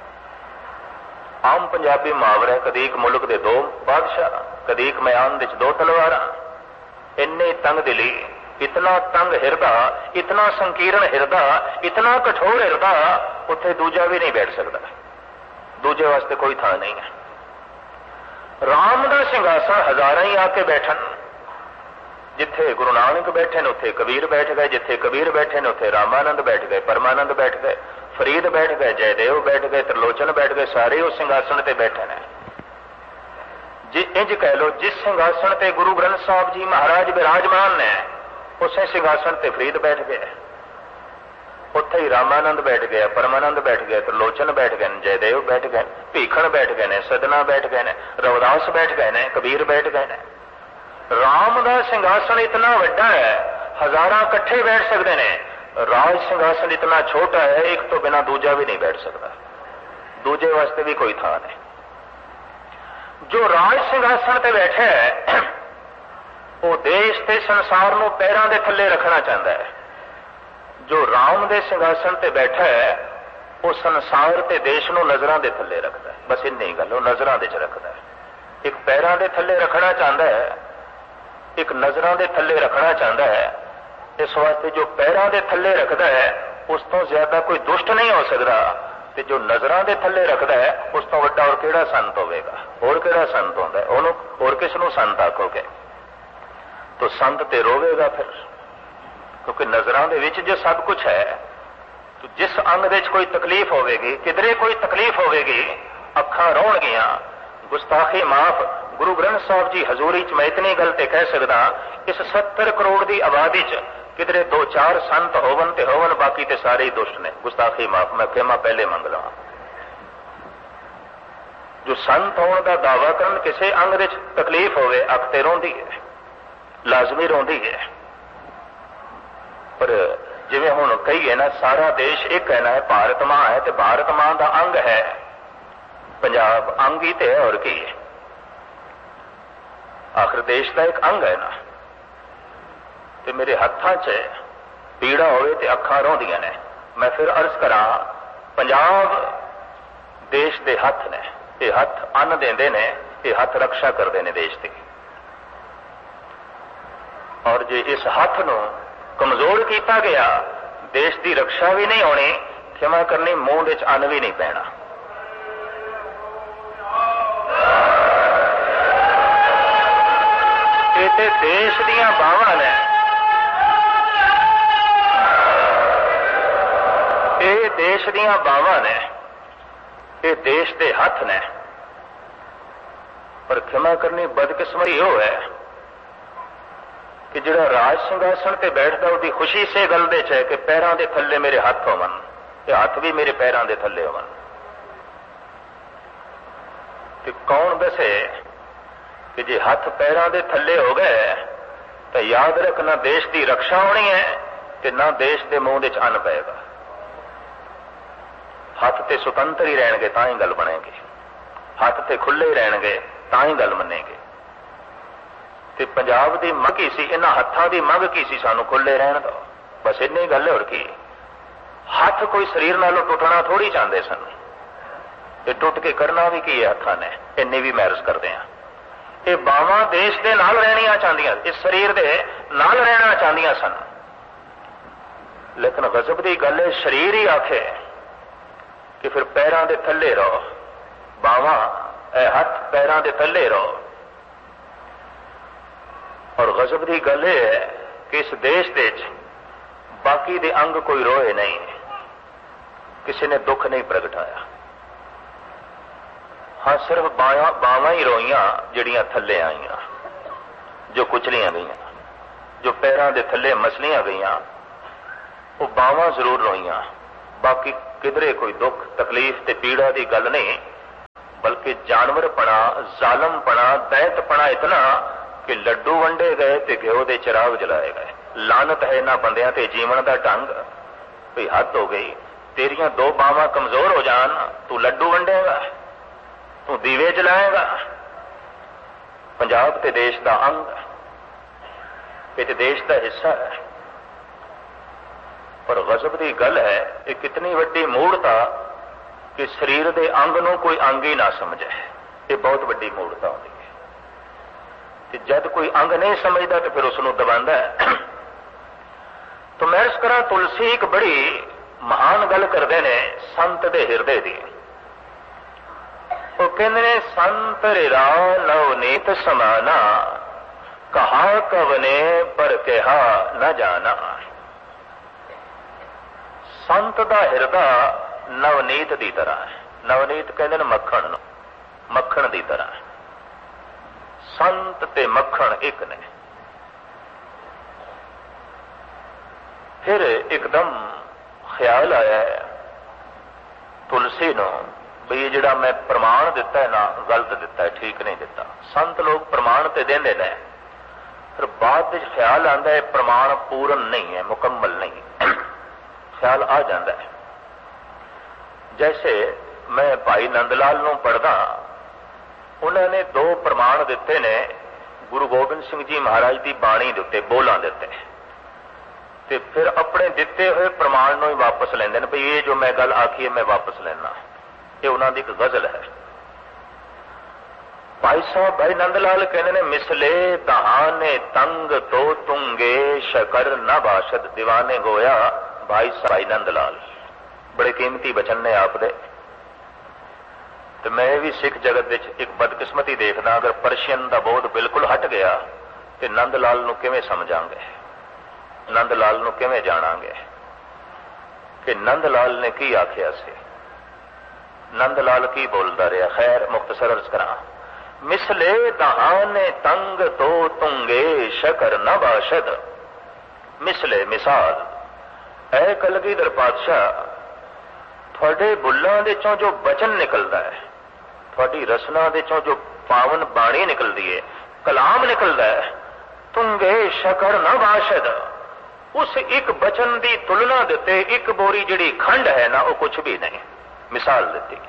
आम पंजाबी मुहावरा, कदीक मुल्क दे दो बादशाह, कदीक मैदान विच दो तलवारां। इन्ने तंग दिली, इतना तंग हिरदा, इतना संकीर्ण हिरदा, इतना कठोर हिरदा, उत्थे दूजा भी नहीं बैठ सकता, दूजे वास्ते कोई थां नहीं है। राम का सिंघासन हजारां ही आके बैठन, जिथे गुरु नानक बैठे ने उत्थे कबीर बैठ गए, जिथे कबीर बैठे ने उत्थे रामानंद बैठ गए, परमानंद बैठ गए, फरीद बैठ गए, जयदेव बैठ गए, त्रिलोचन बैठ गए, सारे उस सिंघासन ते बैठे ने। जी इंज कह लो, जिस सिंघासन ते गुरु ग्रंथ साहब जी महाराज विराजमान ने, उस सिंघासन ते फरीद बैठ गए, उत्थे ही रामानंद बैठ गया, परमानंद बैठ गए, त्रिलोचन बैठ गए, जयदेव बैठ गए, भीखण बैठ गए ने, सदना बैठ गए ने, रविदास बैठ गए ने, कबीर बैठ गए ने। राम का सिंघासन इतना वड्डा है, हजारां इकट्ठे बैठ सकते हैं। राज सिंघासन इतना छोटा है, एक तो बिना दूजा भी नहीं बैठ सकता, दूजे वास्ते भी कोई थां नहीं। जो राज सिंघासन ते बैठा है, वो देश ते संसार नूं पैरां दे थल्ले रखना चाहता है। जो राम दे सिंघासन ते बैठा है, वो संसार ते देश नूं नजरां दे थल्ले रखता है। बस इन्नी गल, वो नजरां दे च रखता है। एक पैरां दे थल्ले रखना चाहता है, एक नजरां दे थल्ले रखना चाहता है। इस वास्ते जो पैरां दे थल्ले रखता है, उस तो ज्यादा कोई दुष्ट नहीं हो सकता, ते जो नजरां दे थल्ले रखता है, उस तो वड्डा और किहड़ा संत होवेगा? और किहड़ा संत होंदा है? ओनू और किस नूं संत आखोगे? तो संत ते रोवेगा फिर, क्योंकि नजरां दे विच जो सब कुछ है। तो जिस अंग दे कोई तकलीफ होवेगी, किधरे कोई तकलीफ होवेगी, अखां रोणगियां, गुस्ताखी माफ। गुरु ग्रंथ साहब जी हजूरी च मैं इतनी गल ते कह सकदा, इस सत्तर करोड़ की आबादी च किधरे दो चार संत होवन ते होवन, बाकी ते सारे ही दुष्ट ने। गुस्ताखी माफ, मैं खेमा पहले मंग लवां। जो संत होने का दावा करन, किसी अंग दे तकलीफ होवे, अख ते रोंदी है, लाजमी रोंदी है। पर जिवें हुण कही है ना, सारा देश एक है ना, भारत मां है, तो भारत मां का अंग है पंजाब, अंग ही तो है, और की है? आखिर देश का एक अंग है ना। तो मेरे हत्थां च पीड़ा होवे ते अखां रोंदियां ने। मैं फिर अर्ज करा, पंजाब देश के हथ ने, ये हथ अन्न देंदे ने, ये हथ रक्षा करते हैं देश की। और जे इस हथ नूं कमजोर किया गया, देश की रक्षा भी नहीं होनी, क्षमा करनी, मूंह विच अन्न भी नहीं पैना। ये ते देश दीयां बावां ने, ये देश दीयां बावां ने, ये देश के हथ ने। पर क्षमा करनी, बदकिस्मती हो है कि जिहड़ा राज सिंघासन ते बैठदा, उसकी खुशी से गल दे च है कि पैरां दे थल्ले मेरे हथ होवन, ते हथ भी मेरे पैरां दे थल्ले होवन। ते कौन दसे कि जे हथ पैरां दे थल्ले हो गए, तो याद रख, ना देश की रक्षा होनी है, ते ना देश के मूंह विच अन्न पेगा। हथ ते सुतंत्र ही रहणगे तां ही गल बनेगी, हथ ते खुले ही रहणगे तां ही गल मनेगी। ते पंजाब की मंग की सी, इन्हां हत्थां की मंग की सी, सानू खुले रहण दो, बस इन्नी गल। और की हथ कोई शरीर नालों टुटना थोड़ी चाहते सन, ते टुट के करना भी की है हत्थां ने, इन्नी भी मैरज करते हैं। ये बावां देश के नाल रहनिया चाहदियां, इस शरीर के नाल रहना चाहदियां सन, लेकिन गजब की गल है, शरीर ही आखे कि फिर पैरां दे थल्ले रहो, बावां हथ पैरां दे थल्ले रहो। और गजब की गल है कि इस देश दे बाकी दे अंग कोई रोए नहीं, किसी ने दुख नहीं प्रगटाया। हाँ, सिर्फ बावां बावां ही रोईयां जिहड़ियां थल्ले आईयां, जो कुचलियां गईयां, जो पैरां दे थल्ले मसलियां गईयां, वो बावां जरूर रोईयां। बाकी किधरे कोई दुख तकलीफ ते पीड़ा की गल नहीं, बल्कि कि जानवरपना, जालमपना, दैतपना इतना कि लड्डू वंडे गए ते घ्यो दे चिराग जलाए गए। लानत है ना बंदियां ते जीवन दा ढंग। भी हद हो गई, तेरियां दो बावां कमजोर हो जान, तू लड्डू वंडेगा, तू दीवे जलाएगा। पंजाब ते देश दा अंग, ये देश दा हिस्सा है। पर गजब की गल है, ये कितनी वड्डी मूढ़ता कि शरीर के अंग नूं कोई अंग ही ना समझे। ये बहुत वड्डी मूढ़ता होती है कि जब कोई अंग नहीं समझता तो फिर उसनूं दबांदा है। तो मैं इस तरह तुलसी एक बड़ी महान गल करते हैं संत दे हिरदे दी। वो कहते ने संत रिरा नवनीत समाना, कहा कवने पर कहा न जाना। संत दा हिरदा नवनीत दी तरह है। नवनीत कहते हैं मक्खण, मक्खण दी तरह है। संत ते मक्खण एक ने। फिर एकदम ख्याल आया है तुलसी नो भी ये जिहड़ा मैं प्रमाण दिता है ना, गलत दिता है, ठीक नहीं दिता। संत लोग प्रमाण ते देंदे ने, फिर बाद विच ख्याल आंदा है प्रमाण पूर्ण नहीं है, मुकम्मल नहीं। ख्याल आ जाता है। जैसे मैं भाई नंदलाल नूं पढ़दा, उन्होंने दो प्रमाण दिते ने गुरु गोबिंद सिंह जी महाराज की बाणी दे उत्ते, बोलां दे उत्ते, ते फिर अपने दिते हुए प्रमाण नूं ही वापस लैंदे ने। भाई ये जो मैं गल आखी है मैं वापस लेना। ये उन्हां दी एक गजल है। भाई साहब भाई नंदलाल कहते ने मिसले दहाने तंग तो तुंगे शकर न बाशद दीवाने गोया। भाई साहब भाई नंदलाल बड़े कीमती वचन ने आप दे। तो मैं भी सिख जगत विच एक बदकिस्मती देखदा, अगर परशियन का बोध बिल्कुल हट गया तो नंदलाल नूं किवें समझांगे, नंदलाल नूं किवें जाणांगे कि नंदलाल ने की आखिया सी, नंदलाल की बोलदा रहा। खैर मुख्तसर अर्ज करां, मिसले दहाने तंग तो तुंगे शकर न बाशद। मिसले मिसाल, ऐ कलगीधर पातशाह, थोड़े बुल्लां दे चों जो बचन निकलता है, थोड़ी रसना दे चों जो पावन बाणी निकलती है, कलाम निकलता है, तुंगे शकर न बाशद। उस एक बचन की तुलना देते एक बोरी जिहड़ी खंड है ना, वो कुछ भी नहीं। मिसाल दी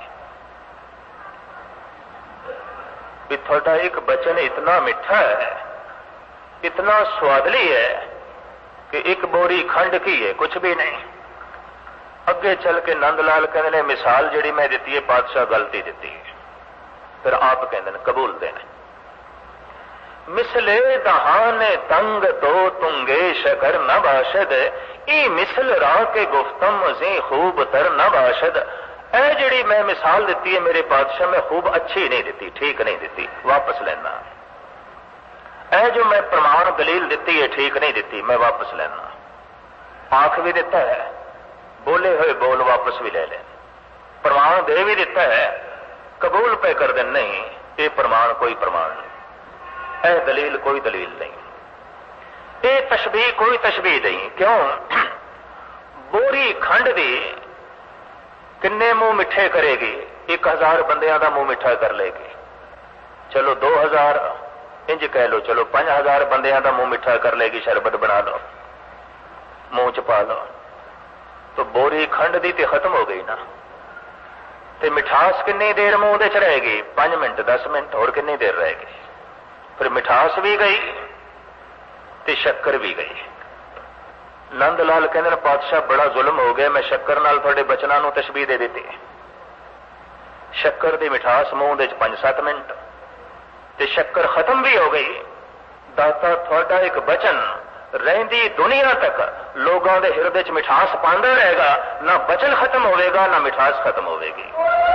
भी थोड़ा एक बचन इतना मिठा है, इतना स्वादली है कि एक बोरी खंड की है, कुछ भी नहीं। अगे चल के नंदलाल कहते हैं मिसाल जिहड़ी मैं दी है पातशाह गलती दी है। फिर आप कहते हैं कबूल देने। मिसले दहाने तंग तो तुंगे शकर न बाशद, ई मिसल राह के गुफ्तम जी खूब तर न बाशद। ऐ जिहड़ी मैं मिसाल दी है मेरे पातशाह में खूब अच्छी नहीं दी, ठीक नहीं दी, वापस लेना। ऐ जो मैं प्रमाण दलील दी है ठीक नहीं दी, मैं वापस लेना। आख भी दिता है, बोले हुए बोल वापस भी ले लें, प्रमाण दे भी दिता है, कबूल पे कर दें नहीं, ये प्रमाण कोई प्रमाण नहीं, ऐ दलील कोई दलील नहीं, ये तशबीह कोई तशबीह नहीं। क्यों? बोरी खंड दी किन्ने मुंह मिठे करेगी? एक हजार बंदियां का मुंह मिठा कर लेगी। चलो दो हजार इंज कह लो, चलो पांच हजार बंदियां का मुंह मिठा कर लेगी, शरबत बना लो, मुंह च पा लो, तो बोरी खंड दी ते खत्म हो गई ना। ते मिठास कितनी देर मुंह दे च रहेगी? पांच मिनट दस मिनट, और कितनी देर रहेगी? फिर मिठास भी गई ते शक्कर भी गई। नंदलाल कहते पातशाह बड़ा जुल्म हो गया, मैं शक्कर नाल थोड़े बचनां नूं तशबीह दे दी। शक्कर दी मिठास मुंह दे च पांच सत्त मिनट ते शक्कर खत्म भी हो गई। दाता थोड़ा एक बचन रहिंदी दुनिया तक लोगों के हिरदे च मिठास पांदा रहेगा, ना बचन खत्म होएगा ना मिठास खत्म होगी।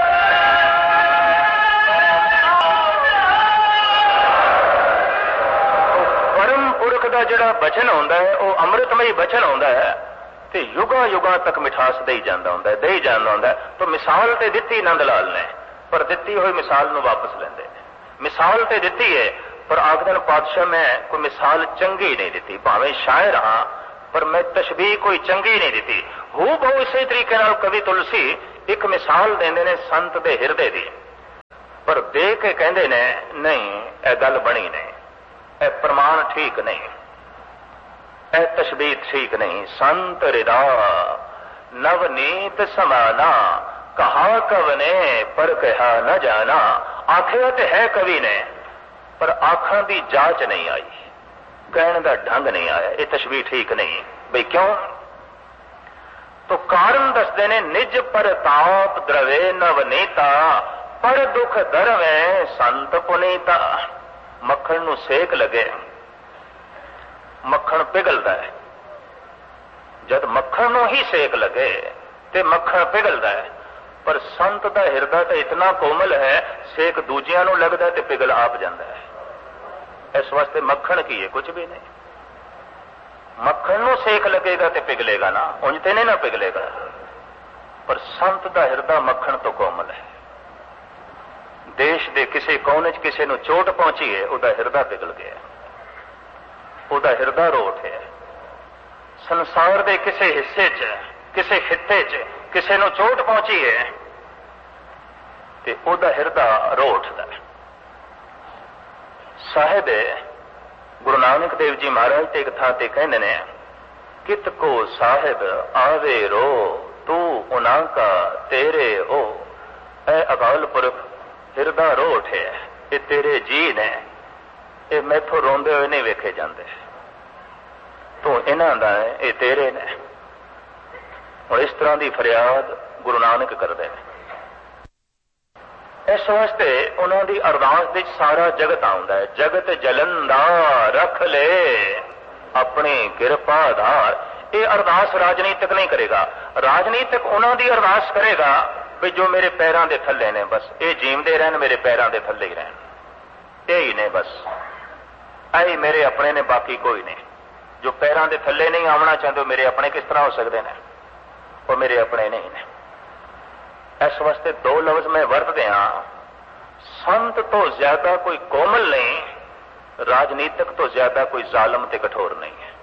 परम पुरख का जिहड़ा बचन होंदा है वो अमृतमयी बचन होंदा है ते युगा युगा तक मिठास दे जांदा होंदा है, दे जांदा होंदा है। तो मिसाल ते दित्ती नंदलाल ने, पर दित्ती हुई मिसाल नूं वापस लेंदे ने। मिसाल ते दित्ती है पर आखदन पातशाह मैं कोई मिसाल चंगी नहीं दी, भावें शायर हाँ पर मैं तशबीह कोई चंगी नहीं दी। हू बहु इसी तरीके नाल कवि तुलसी एक मिसाल देंदे ने संत दे हिरदे दी, पर देख के कहते ने नहीं यह गल बनी नहीं, यह प्रमाण ठीक नहीं, यह तशबीह ठीक नहीं। संत हृदा नवनीत समाना, कहा कवने पर कहा न जाना। आखिया तो है कवि ने, पर आखा की जांच नहीं आई, कहने का ढंग नहीं आया, ये तशबीह ठीक नहीं। भाई क्यों? तो कारण दसते ने निज परताप द्रवे नवनीता, पर दुख दरवे संत पुनीता। मक्खन नूं सेक लगे, मक्खन पिघलता है। जब मक्खन नूं ही सेक लगे तो मक्खन पिघलता है, पर संत का हिरदा तो इतना कोमल है, सेक दूजियां नूं लगता है तो पिघल आप जाता है। इस वास्ते मक्खन की है कुछ भी नहीं। मक्खन नूं सेक लगेगा तो पिघलेगा ना, उंज ते नहीं ना पिघलेगा। पर संत का हिरदा मक्खन तो कोमल है। देश के किसी कोने च किसी नूं चोट पहुंची है, उहदा हिरदा पिघल गया, उहदा हिरदा रोट है। संसार के किसी हिस्से च किसी खिते च किसी नूं चोट पहुंची है ते उहदा हिरदा रो उठदा है। साहिब गुरु नानक देव जी महाराज ते एक थां ते कहंदे ने, कित को साहिब आवे रो, तू उना का तेरे हो। ऐ अकाल पुरख हिरदा रो उठे, ये तेरे जी ने, ये मैथों रोंदे हुए नहीं वेखे जाते, तू इन्हां दा है, ये तेरे ने। और इस तरह की फरियाद गुरु नानक करते हैं। इस वास्ते उन्होंने अरदास विच सारा जगत आउंदा है। जगत जलंदा रख ले अपनी किरपा धार। ये अरदास राजनीतिक नहीं करेगा, राजनीतिक उन्होंने अरदास करेगा भी जो मेरे पैरों के थले ने, बस ये जीवते रहन, मेरे पैरों के थले ही रहन, यही ने, बस आई मेरे अपने ने, बाकी कोई नहीं। जो पैरों के थले नहीं आना चाहते, मेरे अपने किस तरह हो सकते हैं? वो मेरे अपने नहीं ने। इस वास्ते दो लफ्ज मैं वरतदे हां, संत तो ज्यादा कोई कोमल नहीं, राजनीतिक तो ज्यादा कोई जालम ते कठोर नहीं है।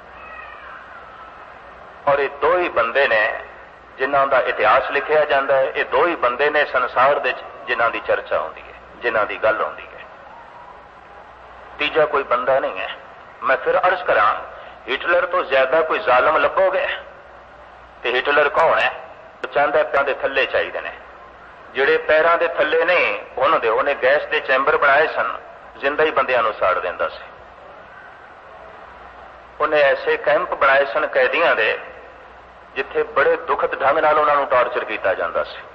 और ये दो ही बंदे ने जिन्हां दा इतिहास लिखिया जाता है, ये दो ही बंदे ने संसार दे जिन्हां दी चर्चा होती है, जिन्हां दी गल होती है। तीजा कोई बंदा नहीं है। मैं फिर अर्ज करा, हिटलर तो ज्यादा कोई जालम लभोगे तो हिटलर कौन है? चाहता पैरों के थले चाहिए ने, जिहड़े पैरों के थले नहीं उन्होंने उन्हें गैस के चैंबर बनाए सन, जिंदा ही बंदियां नूं साड़ दिंदा सी। उन्हें ऐसे कैंप बनाए सन कैदियों के, जिथे बड़े दुखद ढंग नाल उन्हां नूं टॉर्चर किया जाता सी।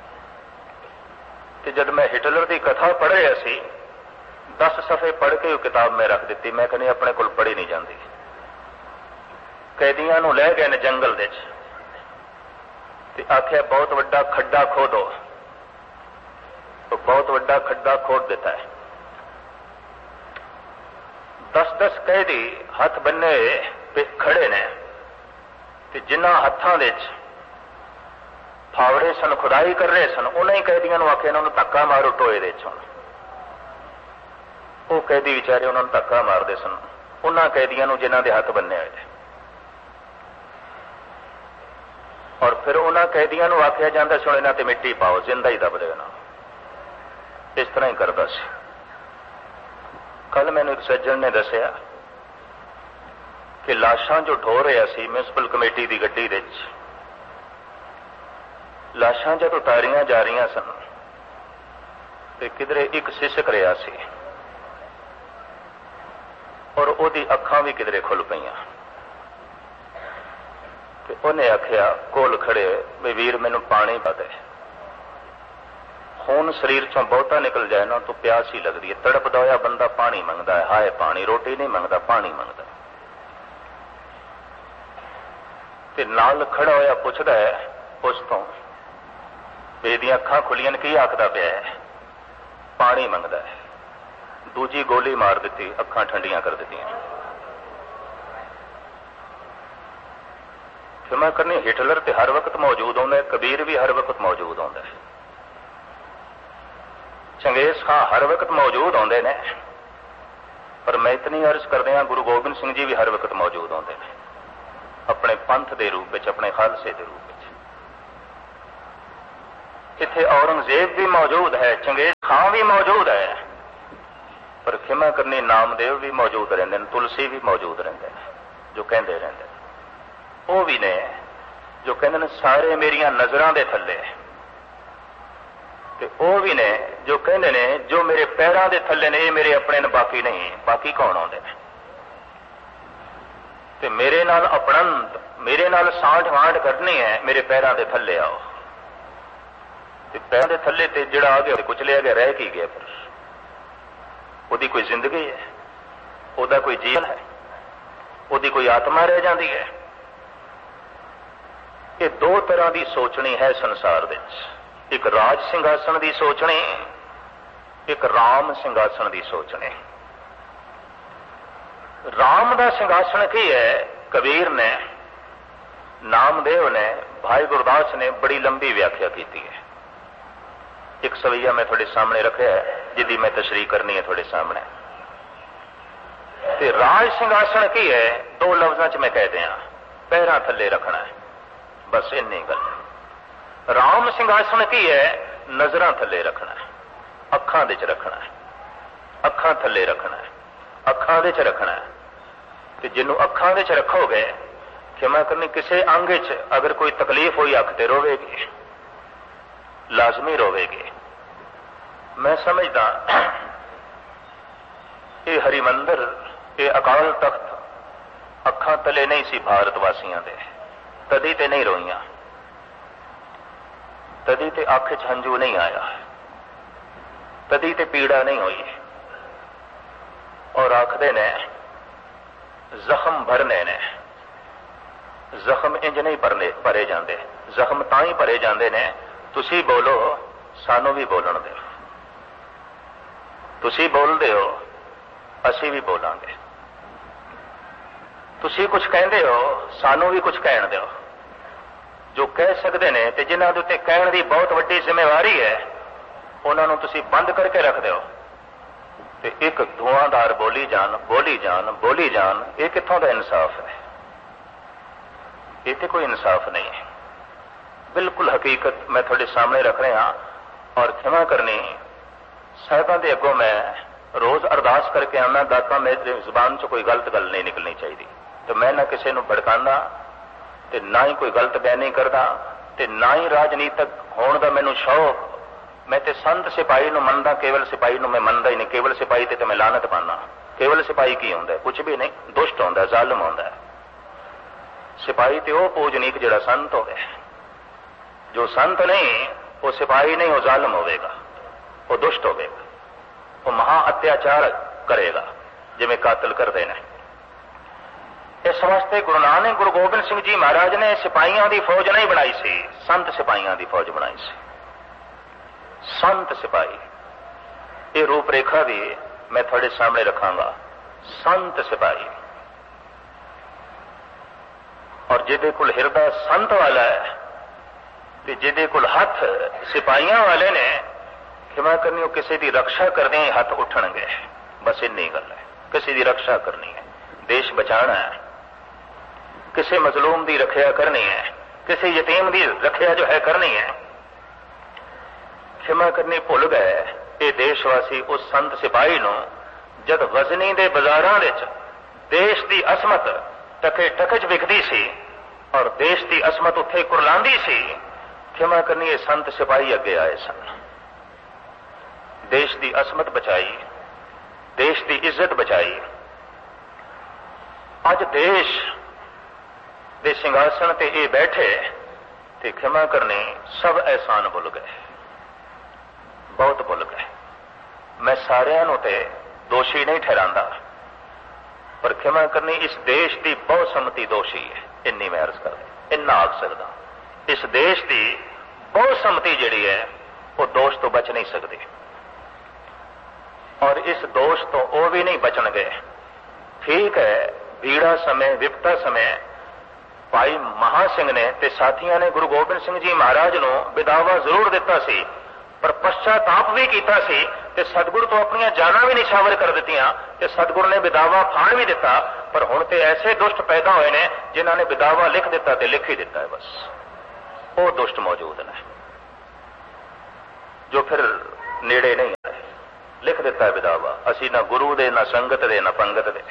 ते जद मैं हिटलर की कथा पढ़ रहा सी, दस सफ़े पढ़ के वो किताब में रख दी। मैं कहनी अपने कोल पढ़ी नहीं जाती। कैदियों नूं लै गए ने जंगल दे च, ते आख्या बहुत वड्डा खड्डा खोदो, तो बहुत वड्डा खड्डा खोद दिता है। दस दस कैदी हथ बन्ने पे खड़े ने, ते जिन्हां हत्थां दे च फावड़े सन, खुदाई कर रहे सन, उन्हीं कैदियों नूं आख्या उन्होंने धक्का मारो टोए दे च। वो कैदी विचारे उन्होंने धक्का मारते सन, उन्हां कैदियों नूं जिन्हां दे हथ बन्ने हुए थे। और फिर उन्हां कैदियों नूं आख्या जाता सी इन्हां ते मिट्टी पाओ, जिंदा ही दब देना। इस तरह ही करता सी। कल मैनूं एक सज्जन ने दसिया कि लाशां जो ढो रहा सी म्यूनसिपल कमेटी की गड्डी दे विच, लाशां जद उतारियां जा रही सन ते किधरे एक सिसक रहा सी, और ओदी अखां भी किधरे खुल पईयां। ते उन्हें आख्या कोल खड़े भी वीर मैनूं पानी पा दे, खून शरीर चों बहुता निकल जाए ना तो प्यास ही लगती है। तड़पदा होया बंदा पानी मंगदा है, हाय पानी, रोटी नहीं मंगदा, पानी मंगदा। ते नाल खड़ा होया पुछदा है उस तो भी इहदियां अखां खुलियां की आखदा पिया है? पानी मंगदा है। दूजी गोली मार दी, अखां ठंडियां कर दित्तियां। फिर मैं करनी हिटलर ते हर वक्त मौजूद होंदा है, कबीर भी हर वक्त मौजूद होंदा है, चंगेज खां हर वक्त मौजूद होंदे ने, पर मैं इतनी अर्ज करदे हां गुरु गोबिंद सिंह जी भी हर वक्त मौजूद होंदे ने, अपने पंथ के रूप में, अपने खालसे के रूप में। इत्थे औरंगजेब भी मौजूद है, चंगेज खां भी मौजूद है, पर खिमा करनी नामदेव भी मौजूद रहते हैं, तुलसी भी मौजूद रहते हैं, जो कहते रहते हैं। वो भी ने जो कहते हैं सारे मेरिया नजरों के थले, ते वो भी ने जो कहते हैं जो मेरे पैरों के थले ने ये मेरे अपने ने, बाकी नहीं। बाकी कौन आते हैं? ते मेरे नाल अपणंत, मेरे नाल सांठ वांठ करनी है, मेरे पैरों के थले आओ। ते पैरों के थले ते जिहड़ा आ गया कुचलिया गया, रह की गया? फिर ਉਹਦੀ कोई जिंदगी है, ਉਹਦਾ कोई जीवन है, ਉਹਦੀ कोई आत्मा रह जाती है? ये दो तरह की सोचनी है संसार विच, एक राज सिंघासन की सोचनी, एक राम सिंघासन की सोचनी। राम का सिंघासन की है? कबीर ने, नामदेव ने, भाई गुरदास ने बड़ी लंबी व्याख्या की है। एक सवैया मैं थोड़े सामने रखा है, जिदी मैं तशरीह करनी है थोड़े सामने। ते राज सिंघासन की है? दो लफ्जां च मैं कह दिया, पैरां थले रखना है, बस इन्नी गल। राम सिंघासन की है? नजरां थले रखना है, अखां दे च रखना है, अखां थले रखना है, अखां दे च रखना है। ते जिन्हों अखां दे च रखोगे, खिमा करनी किसी अंग च अगर कोई तकलीफ हुई अख ते रोवेगी, लाजमी रोवेगी। मैं समझदा ये हरिमंदिर, ये अकाल तख्त अखां तले नहीं सी भारत वासियों के, तदी ते नहीं रोईयां, तदी ते अख च हंजू नहीं आया, तदी ते पीड़ा नहीं हुई। और आखदे ने जख्म भरने ने, जख्म इंज नहीं भरने भरे जाते, जख्म तां ही भरे जाते ने तुसी बोलो, सानू भी बोलन दो, तुसी बोलते हो, असी भी बोलांगे, तुसी कुछ कहते हो, सानू भी कुछ कहन दो। जो कह सकते हैं ते जिन्हां दे उत्ते कहण दी बहुत वड्डी जिम्मेवारी है, उन्होंने तुसी बंद करके रख दो, ते एक धुआंधार बोली जान, बोली जान, बोली जान। ये कित्थों दा इंसाफ है? ये तो कोई इंसाफ नहीं है। बिल्कुल हकीकत मैं थोड़े सामने रख रहा। और क्षमा करनी, साहिबां दे अगों मैं रोज अरदास करके आना, दाता मेरी जुबान चो कोई गलत गल नहीं निकलनी चाहिए। तो मैं ना किसी को भड़काना, ते ना ही कोई गलत बयानी करदा, ते ना ही राजनीतिक होने का मैनू शौक। मैं ते संत सिपाही नूं मनदा, केवल सिपाही नूं मैं मनदा ही नहीं। केवल सिपाही ते, ते मैं लानत पाना। केवल सिपाही की हुंदा है? कुछ भी नहीं, दुष्ट हुंदा, जालिम हुंदा है। सिपाही ते वो पूजनीक जिहड़ा संत होवे। जो संत नहीं वो सिपाही नहीं, वो जालिम होवेगा, वो दुष्ट होवेगा, वो महा अत्याचार करेगा, जिवें कातल करदे ने। इस वास्ते गुरु नानक गुरु गोबिंद सिंह जी महाराज ने सिपाहियों की फौज नहीं बनाई सी, संत सिपाहियों की फौज बनाई सी। संत सिपाही, ये रूपरेखा भी मैं थोड़े सामने रखांगा। संत सिपाही, और जिदे कुल हिरदा संत वाला है, ते जिदे कुल हथ सिपाहियों वाले ने, खिमा करनी वो किसी की रक्षा करने ही हथ उठणगे। बस इन्नी गल है, किसी की रक्षा करनी है, देश बचाना है, किसी मजलूम की रक्षा करनी है, किसी यतीम की रक्षा जो है करनी है। क्षमा करनी भुल गए ये देशवासी उस संत सिपाही नूं, जद वजनी दे बाजारां विच देश की असमत टके टकच विकदी सी और देश की असमत उत्थे कुरलांदी सी। क्षमा करनी ये संत सिपाही अगे आए सन, देश की असमत बचाई, देश की इज्जत बचाई। अज देश दे सिंघासन ते ये बैठे ते क्षमा करनी सब एहसान भुल गए, बहुत भुल गए। मैं सारिਆਂ ਨੂੰ ते दोषी नहीं ठहरांदा, पर क्षमा करनी इस देश की बहुसम्मति दोषी है। इन्नी मैं अर्ज कर इन्ना आख सकदा, इस देश की बहुसम्मति जिहड़ी है वो दोष तो बच नहीं सकती, और इस दोष तो वो भी नहीं बचणगे। ठीक है, भीड़ा समय विपता समय भाई महासिंह ने ते साथियों ने गुरु गोबिंद सिंह जी महाराज नूं विदावा जरूर दिता सी, पर पश्चाताप भी किया सी, ते सतगुरु तो अपनी जाना भी निछावर कर दित्तियां, ते सतगुरु ने विदावा फाड़ भी दिता। पर हुण ते ऐसे दुष्ट पैदा हुए ने जिन्होंने विदावा लिख दिता ते लिख ही दिता है, बस वो दुष्ट मौजूद ने। जो फिर नेड़े नहीं आए। लिख दिता है विदावा, असी ना गुरु दे ना संगत दे ना पंगत दे।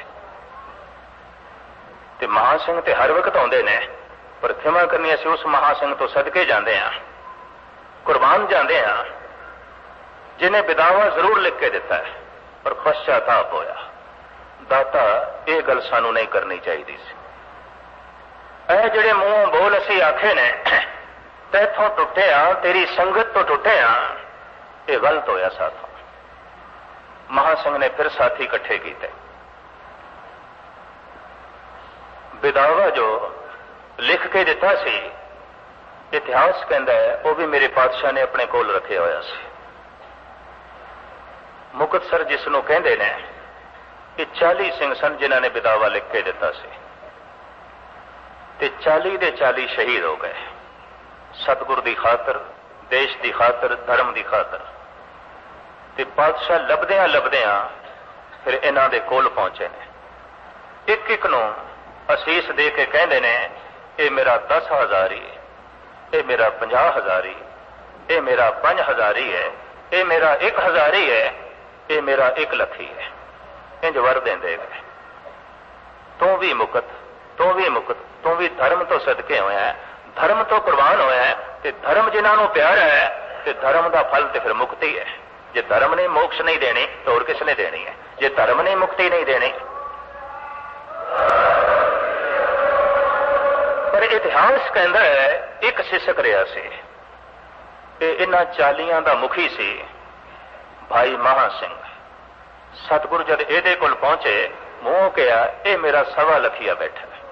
ते महासिंह ते हर वक्त आउंदे ने, पर खिमा करनी असी उस महासिंह तो सदके जाते हैं, कुर्बान जाते हैं जिन्हें विदावा जरूर लिख के दिता है पर पश्चाताप होया। दाता यह गल सानू नहीं करनी चाहिए सी। ए जिहड़े मूंहों बोल असी आखे ने तैथों टुटे आ, तेरी संगत तो टुटे आ, यह गलत होया साथों। महासिंह ने फिर साथी इकट्ठे किए। विदावा जो लिख के दिता सी, इतिहास कहता है वह भी मेरे पातशाह ने अपने कोल रखे होया सी। मुक्तसर जिसनों कहते ने, कि चाली सिंह सन जिन्हों ने विदावा लिख के दिता सी, ते चाली दे चाली शहीद हो गए सतगुर की खातर, देश की खातर, धर्म की खातर। ते बादशाह लभदियां लभदियां फिर इन्हां दे कोल पहुंचे ने। एक एक नूं असीस दे के कहंदे ने, ये मेरा दस हजारी, ये मेरा पंजाह हजारी, ये मेरा पंज हजारी है, ये मेरा एक हजारी है, ये मेरा एक लखी है। इंज वर देंदे गए। तू भी मुकत, तू भी मुकत, तू भी धर्म तो सदके होया है, धर्म तो कुर्बान होया है। ते धर्म जिन्हां नूं प्यारा है, ते धर्म का फल तो फिर मुक्ति है। जे धर्म ने मोक्ष नहीं देनी तो और किसने देनी है? जे धर्म ने मुक्ति नहीं देनी। पर इतिहास कहता है एक सिसक रहा सी, इन्हां चालियां दा मुखी सी भाई महा सिंह। सतगुरु जद एदे कोल पहुंचे, मूंह कहा यह मेरा सवा लखिया बैठा है,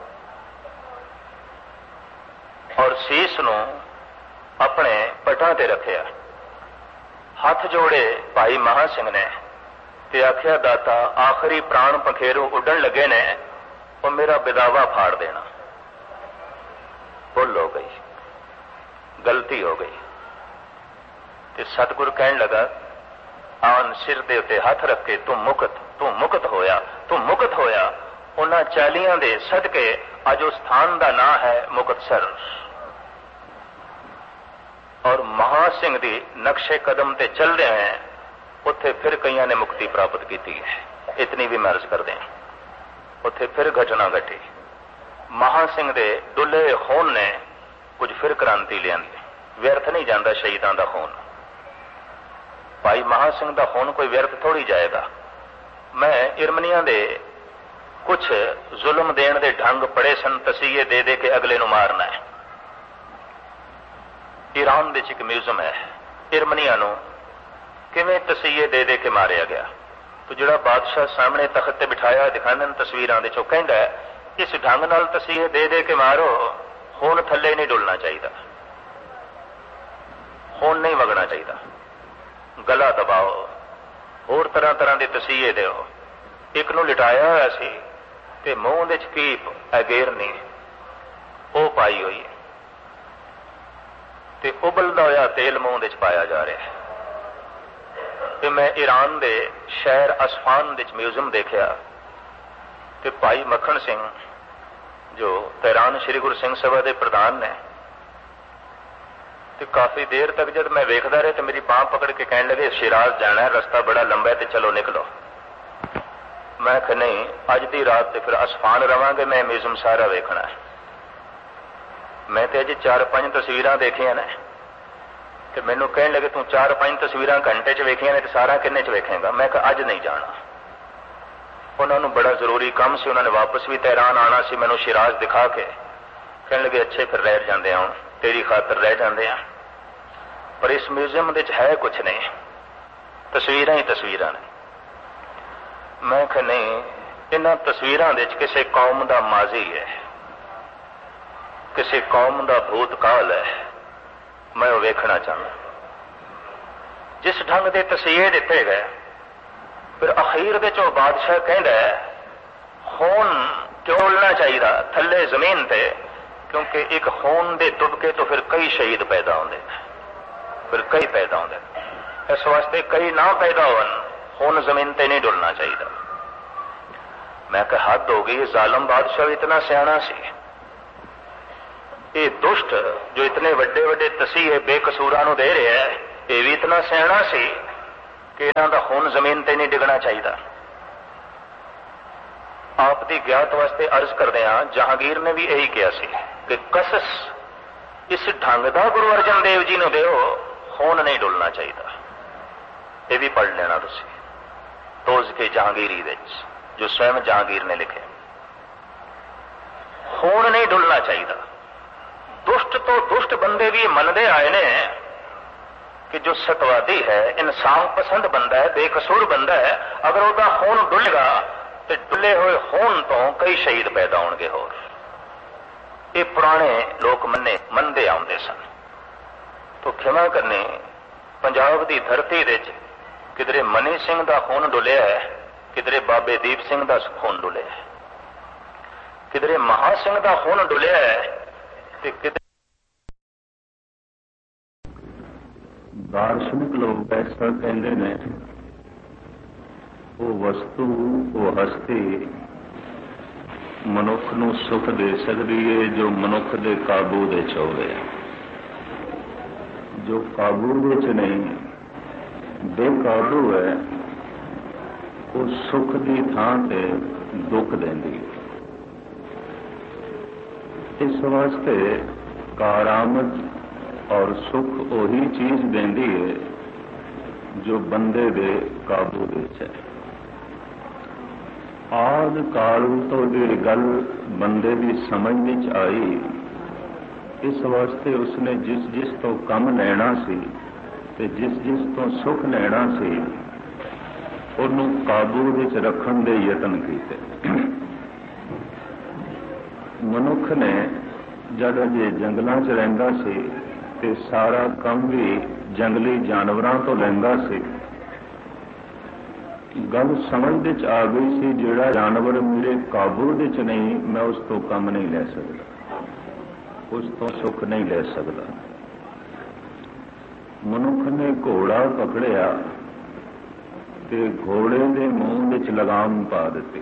और सीस नूं अपने पटां ते रखिया। हाथ जोड़े भाई महा सिंह ने ते आख्या, दाता आखिरी प्राण पखेरू उड़न लगे ने, वो मेरा विदावा फाड़ देना। भुल हो गई, गलती हो गई। ते सतगुरु कहन लगा, आन सिर दे उत्ते हाथ रख के, तू मुकत, तू मुकत होया, तू मुकत होया। उन्हां चालियां दे सदके अज उस स्थान का नाम है मुक्तसर। और महासिंह की नक्शे कदम ते चल रहे हैं, उत्थे फिर कईयां ने मुक्ति प्राप्त की है। इतनी भी मैं अर्ज कर दें, उत्थे फिर घटना घटी। महासिंह दे डुले खून ने कुछ फिर क्रांति लियांदी। व्यर्थ नहीं जाता शहीदां दा खून। भाई महासिंह दा खून कोई व्यर्थ थोड़ी जाएगा। मैं इरमनिया दे कुछ जुल्म देण दे ढंग पड़े सन, तसीये दे दे के अगले नूं मारना है। ईरान दे एक म्यूजियम है, इरमनिया नूं किवें तसीये दे दे के मारिया गया। तो जिहड़ा बादशाह सामने तख्त ते बिठाया दिखाने तस्वीरां दे चो कहंदा है, इस ढंग नाल तसीये दे दे के मारो, खून थल्ले नहीं डुलना चाहिए, खून नहीं वगना चाहिए, गला दबाओ, होर तरह तरह के तसीये दो। एक नूं लिटाया होया सी ते मूंह दे च कीप अगेरनी वो पाई हुई है, ते उबलदा होया तेल मूंह दे च पाया जा रहा है। ते मैं ईरान दे शहर असफान दे म्यूजियम देखा, ते भाई मखन सिंह जो तेहरान श्री गुरु सिंह सभा के प्रधान ने, तो काफी देर तक जब मैं वेखदा रहा तो मेरी बांह पकड़ के कहने लगे, शिराज जाना है, रास्ता बड़ा लंबा है, तो चलो निकलो। मैं कहा नहीं, अज की रात तो फिर असफान रवांगे, मैं म्यूजियम सारा वेखना है। मैं तो अज चार पांच तस्वीरां देखिया ने, तो मैनू कहने लगे तू चार पांच तस्वीरां घंटे च वेखिया ने, तो सारा किन्ने च वेखेगा? मैं कहा अज नहीं जाना। उन्होंने बड़ा जरूरी काम से, उन्होंने वापस भी तेहरान आना सी, मैनू शिराज दिखा के कहने लगे अच्छे फिर रह जाते हैं, तेरी खातर रह जाते हैं, पर इस म्यूजियम दे है कुछ नहीं, तस्वीरां ही तस्वीरां ने। मैं कहा नहीं, इन्हां तस्वीरां दे किसी कौम का माजी है, किसी कौम का भूतकाल है, मैं वो वेखना चाहता। जिस ढंग के तस्वीर दिते गए, फिर अखीर दे चो बादशाह कहता है खून क्यों उड़ना चाहिए थले जमीन ते, क्योंकि एक खून दे तुबके तो फिर कई शहीद पैदा होंगे, फिर कई पैदा होंगे। इस वास्ते कई ना पैदा होन, खून जमीन ते नहीं डुलना चाहिए। मैं कहा हद हो गई, जालम बादशाह इतना सियाना सी, ये दुष्ट जो इतने वड्डे वड्डे तसीहे बेकसूरां नूं दे रहे हैं, ਇਹ ਵੀ ਇਤਨਾ ਸਿਆਣਾ ਸੀ ਕਿ ਇਹਨਾਂ ਦਾ ਖੂਨ ਜ਼ਮੀਨ ਤੇ ਨਹੀਂ ਡਿੱਗਣਾ ਚਾਹੀਦਾ। ਆਪ ਦੀ ਗਿਆਤ ਵਾਸਤੇ ਅਰਜ਼ ਕਰਦੇ ਹਾਂ, ਜਹਾਂਗੀਰ ਨੇ ਵੀ ਇਹੀ ਕਿਹਾ ਸੀ ਕਿ ਕਸਸ ਇਸ ਢੰਗ ਦਾ ਗੁਰੂ ਅਰਜਨ ਦੇਵ ਜੀ ਨੂੰ ਦਿਓ, ਖੂਨ ਨਹੀਂ ਡੁੱਲਣਾ ਚਾਹੀਦਾ। ਇਹ ਵੀ ਪੜ੍ਹ ਲੈਣਾ ਤੁਸੀਂ ਤੋਜ਼ ਕੇ ਜਹਾਂਗੀਰੀ ਵਿੱਚ, ਜੋ ਸਵੈਮ ਜਹਾਂਗੀਰ ਨੇ ਲਿਖਿਆ। ਖੂਨ ਨਹੀਂ ਡੁੱਲਣਾ ਚਾਹੀਦਾ। ਦੁਸ਼ਟ ਤੋਂ ਦੁਸ਼ਟ ਬੰਦੇ ਵੀ ਮੰਨਦੇ ਆਏ ਨੇ ਕਿ ਜੋ ਸਤਵਾਦੀ ਹੈ, ਇਨਸਾਫ ਪਸੰਦ ਬੰਦਾ ਹੈ, ਬੇਕਸੂਰ ਬੰਦਾ ਹੈ, ਅਗਰ ਉਹਦਾ ਖੂਨ ਡੁੱਲੇਗਾ ਤੇ ਡੁੱਲੇ ਹੋਏ ਖੂਨ ਤੋਂ ਕਈ ਸ਼ਹੀਦ ਪੈਦਾ ਹੋਣਗੇ। ਹੋਰ ਇਹ ਪੁਰਾਣੇ ਲੋਕ ਮੰਨੇ ਮੰਨਦੇ ਆਉਂਦੇ ਸਨ। ਤੋ ਖਿਮਾ ਕਰਨੀ, ਪੰਜਾਬ ਦੀ ਧਰਤੀ ਵਿੱਚ ਕਿਧਰੇ ਮਨੀ ਸਿੰਘ ਦਾ ਖੂਨ ਡੁੱਲਿਆ ਹੈ, ਕਿਧਰੇ ਬਾਬੇ ਦੀਪ ਸਿੰਘ ਦਾ ਖੂਨ ਡੁੱਲਿਆ ਹੈ, ਕਿਧਰੇ ਮਹਾ ਸਿੰਘ ਦਾ ਖੂਨ ਡੁੱਲਿਆ ਹੈ ਤੇ ਕਿਧਰੇ ਦਾਰਸ਼ਨਿਕ ਲੋਕ ਐਸਾ ਕਹਿੰਦੇ ਨੇ, ਉਹ ਵਸਤੂ, ਉਹ ਹਸਤੀ ਮਨੁੱਖ ਨੂੰ ਸੁਖ ਦੇ ਸਕਦੀ ਹੈ ਜੋ ਮਨੁੱਖ ਦੇ ਕਾਬੂ ਦੇ ਵਿੱਚ ਹੋਵੇ। ਜੋ ਕਾਬੂ ਵਿੱਚ ਨਹੀਂ, ਬੇਕਾਬੂ ਹੈ, ਉਹ ਸੁਖ ਦੀ ਥਾਂ ਤੇ ਦੁੱਖ ਦਿੰਦੀ ਹੈ। ਇਸ ਵਾਸਤੇ ਕਾਰਾਮਦ ਔਰ ਸੁਖ ਉਹੀ ਚੀਜ਼ ਦਿੰਦੀ ਹੈ ਜੋ ਬੰਦੇ ਦੇ ਕਾਬੂ ਵਿੱਚ ਹੈ। ਆਦਿ ਕਾਲ ਤੋਂ ਜਿਹੜੀ ਗੱਲ ਬੰਦੇ ਦੀ ਸਮਝ ਵਿੱਚ ਆਈ, ਇਸ ਵਾਸਤੇ ਉਸਨੇ ਜਿਸ ਜਿਸ ਤੋਂ ਕੰਮ ਲੈਣਾ ਸੀ ਤੇ ਜਿਸ ਜਿਸ ਤੋਂ ਸੁਖ ਲੈਣਾ ਸੀ, ਉਹਨੂੰ ਕਾਬੂ ਵਿੱਚ ਰੱਖਣ ਦੇ ਯਤਨ ਕੀਤੇ। ਮਨੁੱਖ ਨੇ ਜਦ ਅਜੇ ਜੰਗਲਾਂ 'ਚ ਰਹਿੰਦਾ ਸੀ ਤੇ ਸਾਰਾ ਕੰਮ ਵੀ ਜੰਗਲੀ ਜਾਨਵਰਾਂ ਤੋਂ ਲੈਂਦਾ ਸੀ। ਗੱਲ ਸਮਝ ਵਿੱਚ ਆ ਗਈ ਸੀ, ਜਿਹੜਾ ਜਾਨਵਰ ਮੇਰੇ ਕਾਬੂ ਵਿੱਚ ਨਹੀਂ, ਮੈਂ ਉਸ ਤੋਂ ਕੰਮ ਨਹੀਂ ਲੈ ਸਕਦਾ, ਉਸ ਤੋਂ ਸੁੱਖ ਨਹੀਂ ਲੈ ਸਕਦਾ। ਮਨੁੱਖ ਨੇ ਘੋੜਾ ਪਕੜਿਆ ਤੇ ਘੋੜੇ ਦੇ ਮੂੰਹ ਵਿੱਚ ਲਗਾਮ ਪਾ ਦਿੱਤੀ।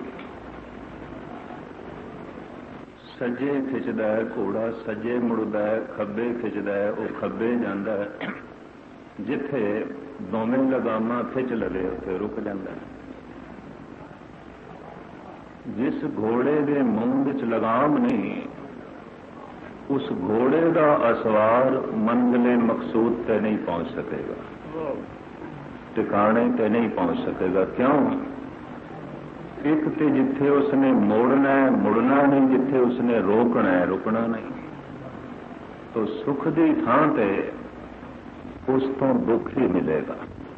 ਸੱਜੇ ਖਿੱਚਦਾ ਹੈ ਘੋੜਾ, ਸੱਜੇ ਮੁੜਦਾ ਹੈ, ਖੱਬੇ ਖਿੱਚਦਾ ਹੈ, ਉਹ ਖੱਬੇ ਜਾਂਦਾ ਹੈ। ਜਿੱਥੇ ਦੋਵੇਂ ਲਗਾਮਾਂ ਖਿੱਚ ਲਵੇ ਉੱਥੇ ਰੁਕ ਜਾਂਦਾ ਹੈ। ਜਿਸ ਘੋੜੇ ਦੇ ਮੂੰਹ ਵਿੱਚ ਲਗਾਮ ਨਹੀਂ, ਉਸ ਘੋੜੇ ਦਾ ਅਸਵਾਰ ਮੰਜ਼ਿਲੇ ਮਕਸੂਦ ਤੇ ਨਹੀਂ ਪਹੁੰਚ ਸਕੇਗਾ, ਟਿਕਾਣੇ ਤੇ ਨਹੀਂ ਪਹੁੰਚ ਸਕੇਗਾ। ਕਿਉਂ? ਇੱਕ ਤੇ ਜਿੱਥੇ ਉਸਨੇ ਮੋੜਨਾ ਹੈ ਮੁੜਨਾ ਨਹੀਂ, ਜਿੱਥੇ ਉਸਨੇ ਰੋਕਣਾ ਹੈ ਰੁਕਣਾ ਨਹੀਂ। ਤੋ ਸੁਖ ਦੀ ਥਾਂ ਤੇ ਉਸ ਤੋਂ ਦੁੱਖ ਹੀ ਮਿਲੇਗਾ।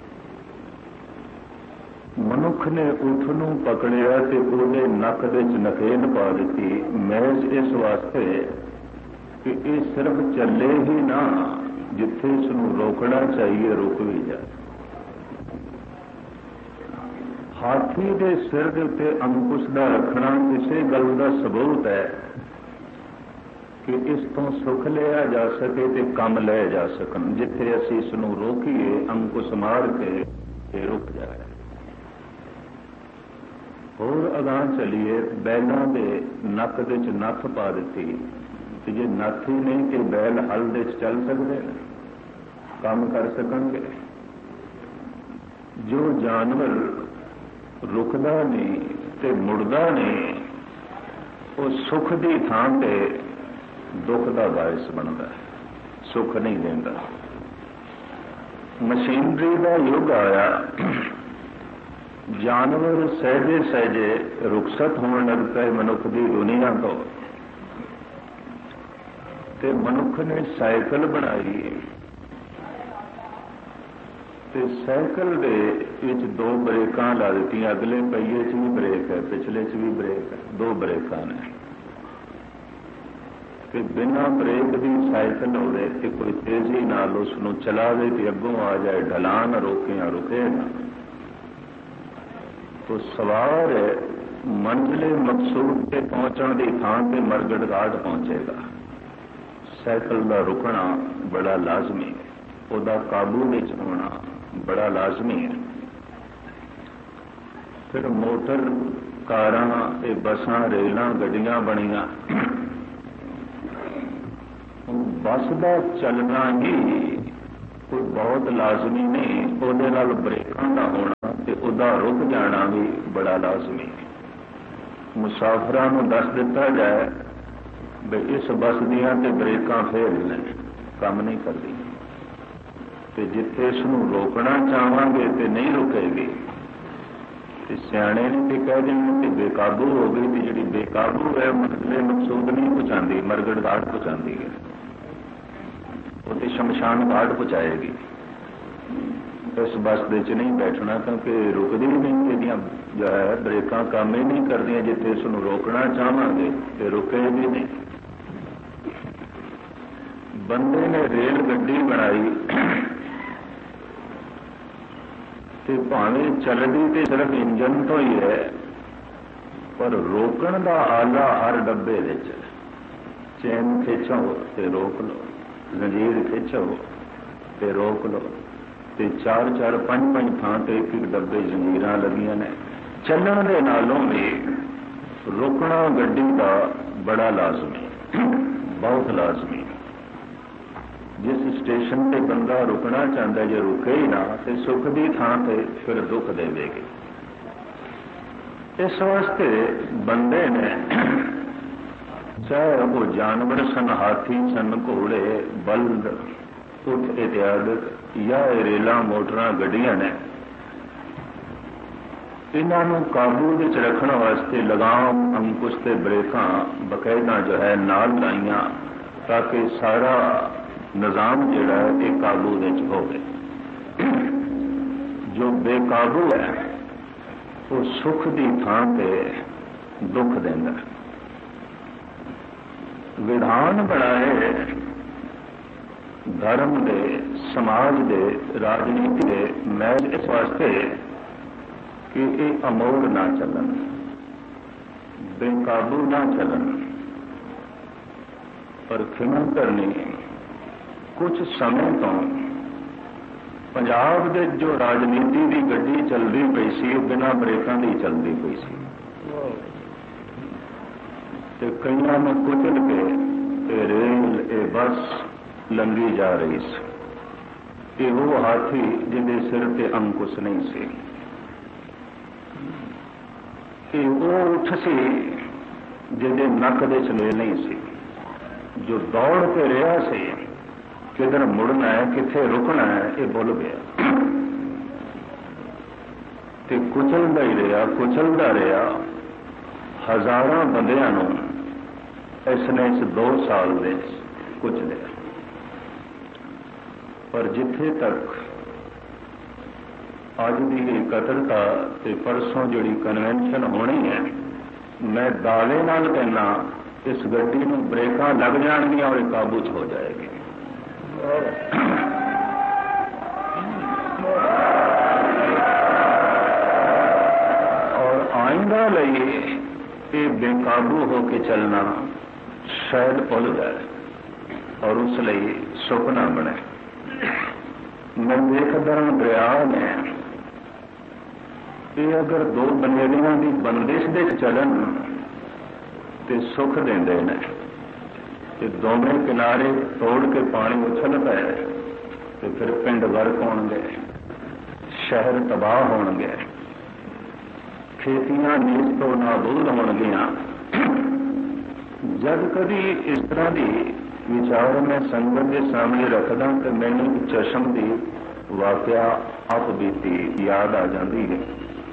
ਮਨੁੱਖ ਨੇ ਊਠ ਨੂੰ ਪਕੜਿਆ ਤੇ ਉਹਦੇ ਨੱਕ ਦੇ ਚ ਨਕੇਲ ਪਾ ਦਿੱਤੀ, ਮਹਿਜ਼ ਇਸ ਵਾਸਤੇ ਕਿ ਇਹ ਸਿਰਫ ਚੱਲੇ ਹੀ ਨਾ, ਜਿੱਥੇ ਇਸ ਨੂੰ ਰੋਕਣਾ ਚਾਹੀਏ ਰੁਕ ਵੀ ਜਾਏ। ਹਾਥੀ ਦੇ ਸਿਰ ਦੇ ਉੱਤੇ ਅੰਕੁਸ਼ ਦਾ ਰੱਖਣਾ ਕਿਸੇ ਗੱਲ ਦਾ ਸਬੂਤ ਹੈ ਕਿ ਇਸ ਤੋਂ ਸੁੱਖ ਲਿਆ ਜਾ ਸਕੇ ਤੇ ਕੰਮ ਲਏ ਜਾ ਸਕਣ। ਜਿੱਥੇ ਅਸੀਂ ਇਸ ਨੂੰ ਰੋਕੀਏ, ਅੰਕੁਸ਼ ਮਾਰ ਕੇ ਇਹ ਰੁਕ ਜਾਏ। ਹੋਰ ਅਗਾਂਹ ਚਲੀਏ, ਬੈਲਾਂ ਦੇ ਨੱਕ ਦੇ ਚ ਨੱਥ ਪਾ ਦਿੱਤੀ ਤੇ ਜੇ ਨੱਥ ਹੀ ਨਹੀਂ ਕਿ ਬੈਲ ਹਲ ਦੇ ਚ ਚੱਲ ਸਕਦੇ ਨੇ, ਕੰਮ ਕਰ ਸਕਣਗੇ। ਜੋ ਜਾਨਵਰ ਰੁਕਦਾ ਨਹੀਂ ਤੇ ਮੁੜਦਾ ਨਹੀਂ, ਉਹ ਸੁੱਖ ਦੀ ਥਾਂ ਤੇ ਦੁੱਖ ਦਾ ਬਾਇਸ ਬਣਦਾ ਹੈ, ਸੁੱਖ ਨਹੀਂ ਦਿੰਦਾ। ਮਸ਼ੀਨਰੀ ਦਾ ਯੁੱਗ ਆਇਆ, ਜਾਨਵਰ ਸਹਿਜੇ ਸਹਿਜੇ ਰੁਖਸਤ ਹੋਣ ਲੱਗ ਪਏ ਮਨੁੱਖ ਦੀ ਦੁਨੀਆ ਤੋਂ, ਤੇ ਮਨੁੱਖ ਨੇ ਸਾਈਕਲ ਬਣਾਈ ਤੇ ਸਾਈਕਲ ਦੇ ਵਿੱਚ ਦੋ ਬ੍ਰੇਕਾਂ ਲਾ ਦਿੱਤੀਆਂ। ਅਗਲੇ ਪਹੀਏ 'ਚ ਵੀ ਬ੍ਰੇਕ ਹੈ, ਪਿਛਲੇ 'ਚ ਵੀ ਬ੍ਰੇਕ ਹੈ, ਦੋ ਬ੍ਰੇਕਾਂ ਨੇ। ਤੇ ਬਿਨਾਂ ਬ੍ਰੇਕ ਦੀ ਸਾਈਕਲ ਹੋਵੇ ਤੇ ਕੋਈ ਤੇਜ਼ੀ ਨਾਲ ਉਸ ਨੂੰ ਚਲਾਵੇ ਤੇ ਅੱਗੋਂ ਆ ਜਾਏ, ਢਲਾਨ ਰੋਕੇ ਜਾਂ ਰੁਕੇ ਨਾ, ਤੋ ਸਵਾਰ ਮੰਜ਼ਿਲੇ ਮਕਸੂਦ ਤੇ ਪਹੁੰਚਣ ਦੀ ਥਾਂ ਤੇ ਮਰਗੜਗਾਟ ਪਹੁੰਚੇਗਾ। ਸਾਈਕਲ ਦਾ ਰੁਕਣਾ ਬੜਾ ਲਾਜ਼ਮੀ ਹੈ, ਉਹਦਾ ਕਾਬੂ ਵਿੱਚ ਹੋਣਾ ਬੜਾ ਲਾਜ਼ਮੀ ਹੈ। ਫਿਰ ਮੋਟਰ ਕਾਰਾਂ, ਇਹ ਬੱਸਾਂ, ਰੇਲਾਂ, ਗੱਡੀਆਂ ਬਣੀਆਂ। ਬੱਸ ਦਾ ਚੱਲਣਾ ਹੀ कोई बहुत लाजमी नहीं, ਉਹਦੇ ਨਾਲ ਬ੍ਰੇਕਾਂ ਦਾ ਹੋਣਾ ਤੇ ਉਹਦਾ ਰੁਕ ਜਾਣਾ ਵੀ ਬੜਾ ਲਾਜ਼ਮੀ ਹੈ। ਮੁਸਾਫਰਾਂ ਨੂੰ ਦੱਸ ਦਿੱਤਾ ਜਾਏ ਵੀ ਇਸ ਬੱਸ ਦੀਆਂ ਤੇ ਬ੍ਰੇਕਾਂ ਫੇਲ ਨੇ, ਕੰਮ ਨਹੀਂ ਕਰਦੀ, ਤੇ ਜਿੱਥੇ ਇਸ ਨੂੰ ਰੋਕਣਾ ਚਾਹਾਂਗੇ ਤੇ ਨਹੀਂ ਰੁਕੇਗੀ ਤੇ ਸਿਆਣੇ ਨੇ ਤੇ ਕਹਿ ਦੇਣ ਕਿ ਬੇਕਾਬੂ ਹੋ ਗਈ, ਤੇ ਜਿਹੜੀ ਬੇਕਾਬੂ ਹੈ ਮਤਲਬ ਮਕਸੂਦ ਨਹੀਂ ਪਹੁੰਚਾਉਂਦੀ, ਮਰਗੜ ਘਾਟ ਪਹੁੰਚਾਉਂਦੀ ਹੈ, ਉਹ ਤੇ ਸ਼ਮਸ਼ਾਨ ਘਾਟ ਪਹੁੰਚਾਏਗੀ। ਇਸ ਬੱਸ ਦੇ ਚ ਨਹੀਂ ਬੈਠਣਾ ਕਿਉਂਕਿ ਰੁਕਦੀ ਨਹੀਂ, ਇਹਦੀਆਂ ਜੋ ਹੈ ਬ੍ਰੇਕਾਂ ਕੰਮ ਹੀ ਨਹੀਂ ਕਰਦੀਆਂ, ਜਿੱਥੇ ਇਸ ਨੂੰ ਰੋਕਣਾ ਚਾਹਾਂਗੇ ਤੇ ਰੁਕੇਗੀ ਨਹੀਂ। ਬੰਦੇ ਨੇ ਰੇਲ ਗੱਡੀ ਬਣਾਈ ਤੇ ਭਾਵੇਂ ਚੱਲਦੀ ਤੇ ਸਿਰਫ ਇੰਜਨ ਤੋਂ ਹੀ ਹੈ, ਪਰ ਰੋਕਣ ਦਾ ਆਲਾ ਹਰ ਡੱਬੇ ਵਿੱਚ, ਚੈਨ ਖਿੱਚੋ ਤੇ ਰੋਕ ਲਓ, ਜ਼ੰਜੀਰ ਖਿੱਚੋ ਤੇ ਰੋਕ ਲਓ, ਤੇ ਚਾਰ ਚਾਰ ਪੰਜ ਪੰਜ ਥਾਂ ਤੇ ਇੱਕ ਇੱਕ ਡੱਬੇ ਜ਼ੰਜੀਰਾਂ ਲੱਗੀਆਂ ਨੇ। ਚੱਲਣ ਦੇ ਨਾਲੋਂ ਵੀ ਰੁਕਣਾ ਗੱਡੀ ਦਾ ਬੜਾ ਲਾਜ਼ਮੀ, ਬਹੁਤ ਲਾਜ਼ਮੀ। ਜਿਸ ਸਟੇਸ਼ਨ ਤੇ ਬੰਦਾ ਰੁਕਣਾ ਚਾਹੁੰਦਾ, ਜੇ ਰੁਕੇ ਹੀ ਨਾ ਤੇ ਸੁੱਖ ਦੀ ਥਾਂ ਤੇ ਫਿਰ ਦੁੱਖ ਦੇਵੇਗੀ। ਇਸ ਵਾਸਤੇ ਬੰਦੇ ਨੇ, ਚਾਹੇ ਉਹ ਜਾਨਵਰ ਸਨ, ਹਾਥੀ ਸਨ, ਘੋੜੇ, ਬਲਦ, ਊਠ ਇਤਿਆਦਿ, ਜਾਂ ਰੇਲਾਂ, ਮੋਟਰਾਂ, ਗੱਡੀਆਂ ਨੇ, ਇਹਨਾਂ ਨੂੰ ਕਾਬੂ ਵਿੱਚ ਰੱਖਣ ਵਾਸਤੇ ਲਗਾਮ, ਅੰਕੁਸ਼ ਤੇ ਬ੍ਰੇਕਾਂ ਬਕਾਇਦਾ ਜੋ ਹੈ ਨਾਲ ਲਾਈਆਂ, ਤਾਂ ਕਿ ਸਾਰਾ ਨਿਜ਼ਾਮ ਜਿਹੜਾ ਇਹ ਕਾਬੂ ਵਿੱਚ ਹੋਵੇ। ਜੋ ਬੇਕਾਬੂ ਹੈ ਉਹ ਸੁੱਖ ਦੀ ਥਾਂ ਤੇ ਦੁੱਖ ਦਿੰਦਾ। ਵਿਧਾਨ ਬਣਾਏ ਧਰਮ ਦੇ, ਸਮਾਜ ਦੇ, ਰਾਜਨੀਤੀ ਦੇ ਮਹਿਲ ਇਸ ਵਾਸਤੇ ਕਿ ਇਹ ਅਮੋੜ ਨਾ ਚੱਲਣ, ਬੇਕਾਬੂ ਨਾ ਚੱਲਣ। ਪਰ ਖਿਮਾ ਕਰਨੀ, ਕੁਝ ਸਮੇਂ ਤੋਂ ਪੰਜਾਬ ਦੇ ਜੋ ਰਾਜਨੀਤੀ ਦੀ ਗੱਡੀ ਚੱਲਦੀ ਪਈ ਸੀ, ਉਹ ਬਿਨਾਂ ਬ੍ਰੇਕਾਂ ਦੀ ਚੱਲਦੀ ਪਈ ਸੀ, ਤੇ ਕਈਆਂ ਨੂੰ ਕੁਚਲ ਕੇ ਇਹ ਰੇਲ, ਇਹ ਬੱਸ ਲੰਘੀ ਜਾ ਰਹੀ ਸੀ। ਇਹ ਉਹ ਹਾਥੀ ਜਿਹਦੇ ਸਿਰ ਤੇ ਅੰਕੁਸ਼ ਨਹੀਂ ਸੀ, ਇਹ ਉਹ ਊਠ ਸੀ ਜਿਹਦੇ ਨੱਕ ਦੇ ਚਮੇਲ ਨਹੀਂ ਸੀ, ਜੋ ਦੌੜ ਕੇ ਰਿਹਾ ਸੀ, ਕਿਧਰ ਮੁੜਨਾ ਹੈ, ਕਿੱਥੇ ਰੁਕਣਾ ਹੈ, ਇਹ ਭੁੱਲ ਗਿਆ ਤੇ ਕੁਚਲਦਾ ਹੀ ਰਿਹਾ, ਕੁਚਲਦਾ ਰਿਹਾ। ਹਜ਼ਾਰਾਂ ਬੰਦਿਆਂ ਨੂੰ ਇਸਨੇ ਇਸ ਦੋ ਸਾਲ ਵਿੱਚ ਕੁਚਲਿਆ। ਪਰ ਜਿੱਥੇ ਤੱਕ ਅੱਜ ਦੀ ਇਕੱਤਰਤਾ ਤੇ ਪਰਸੋਂ ਜਿਹੜੀ ਕਨਵੈਨਸ਼ਨ ਹੋਣੀ ਹੈ, ਮੈਂ ਦਾਅਵੇ ਨਾਲ ਕਹਿਣਾ ਇਸ ਗੱਡੀ ਨੂੰ ਬ੍ਰੇਕਾਂ ਲੱਗ ਜਾਣਗੀਆਂ ਔਰ ਇਹ ਕਾਬੂ 'ਚ ਹੋ ਜਾਏਗੀ। ਔਰ ਆਇੰਦਾ ਲਈ ਇਹ ਬੇਕਾਬੂ ਹੋ ਕੇ ਚੱਲਣਾ ਸ਼ਾਇਦ ਭੁੱਲ ਜਾਏ ਔਰ ਉਸ ਲਈ ਸੁਪਨਾ ਬਣੇ। ਮੈਂ ਦੇਖਦਾ ਦਰਿਆ ਨੇ ਇਹ ਅਗਰ ਦੋ ਬਨੇਰਿਆਂ ਦੀ ਬੰਦਿਸ਼ ਦੇ ਚੱਲਣ ਤੇ ਸੁੱਖ ਦਿੰਦੇ ਨੇ, ਤੇ ਦੋਵੇਂ ਕਿਨਾਰੇ ਤੋੜ ਕੇ ਪਾਣੀ ਉਛਲ ਪਏ ਤੇ ਫਿਰ ਪਿੰਡ ਗਰਕ ਹੋਣਗੇ, ਸ਼ਹਿਰ ਤਬਾਹ ਹੋਣਗੇ, ਖੇਤੀਆਂ ਨੀਚ ਤੋਂ ਨਾਬੂਦ ਹੋਣਗੀਆਂ। ਜਦ ਕਦੀ ਇਸ ਤਰ੍ਹਾਂ ਦੀ ਵਿਚਾਰ ਮੈਂ ਸੰਗਤ ਦੇ ਸਾਹਮਣੇ ਰੱਖਦਾ ਤੇ ਮੈਨੂੰ ਚਸ਼ਮ ਦੀ ਵਾਕਿਆ ਆਪ ਬੀਤੀ ਯਾਦ ਆ ਜਾਂਦੀ ਹੈ।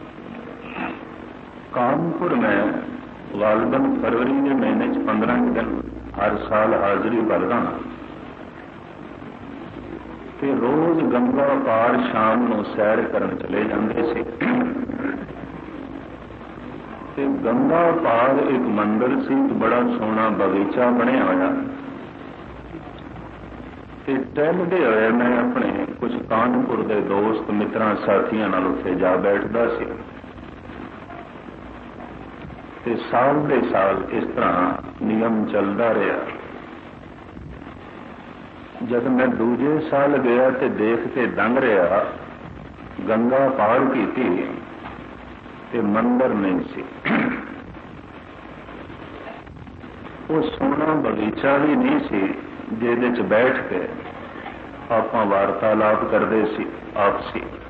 ਕਾਨਪੁਰ ਮੈਂ ਗਾਲਬਨ ਫਰਵਰੀ ਦੇ ਮਹੀਨੇ ਚ ਪੰਦਰਾਂ ਦਿਨ ਹਰ ਸਾਲ ਹਾਜ਼ਰੀ ਕਰਦਾ ਹਾਂ ਤੇ ਰੋਜ਼ ਗੰਗਾ ਪਾਰ ਸ਼ਾਮ ਨੂੰ ਸੈਰ ਕਰਨ ਚਲੇ ਜਾਂਦੇ ਸੀ। ਤੇ ਗੰਗਾ ਪਾਰ ਇੱਕ ਮੰਦਿਰ ਸੀ, ਬੜਾ ਸੋਹਣਾ ਬਗੀਚਾ ਬਣਿਆ ਹੋਇਆ, ਤੇ ਟਹਿਲਦੇ ਹੋਏ ਮੈਂ ਆਪਣੇ ਕੁਝ ਕਾਨਪੁਰ ਦੇ ਦੋਸਤ ਮਿੱਤਰਾਂ ਸਾਥੀਆਂ ਨਾਲ ਉੱਥੇ ਜਾ ਬੈਠਦਾ ਸੀ। ਤੇ ਸਾਲ ਦੇ ਸਾਲ ਇਸ ਤਰ੍ਹਾਂ ਨਿਯਮ ਚੱਲਦਾ ਰਿਹਾ। ਜਦ ਮੈਂ ਦੂਜੇ ਸਾਲ ਗਿਆ ਤੇ ਦੇਖ ਕੇ ਦੰਗ ਰਿਹਾ, ਗੰਗਾ ਪਾਰ ਕੀਤੀ ਤੇ ਮੰਦਰ ਨਹੀਂ ਸੀ। ਉਹ ਸੋਹਣਾ ਬਗੀਚਾ ਵੀ ਨਹੀਂ ਸੀ ਜਿਹਦੇ ਚ ਬੈਠ ਕੇ ਆਪਾਂ ਵਾਰਤਾਲਾਪ ਕਰਦੇ ਸੀ ਆਪਸੀ।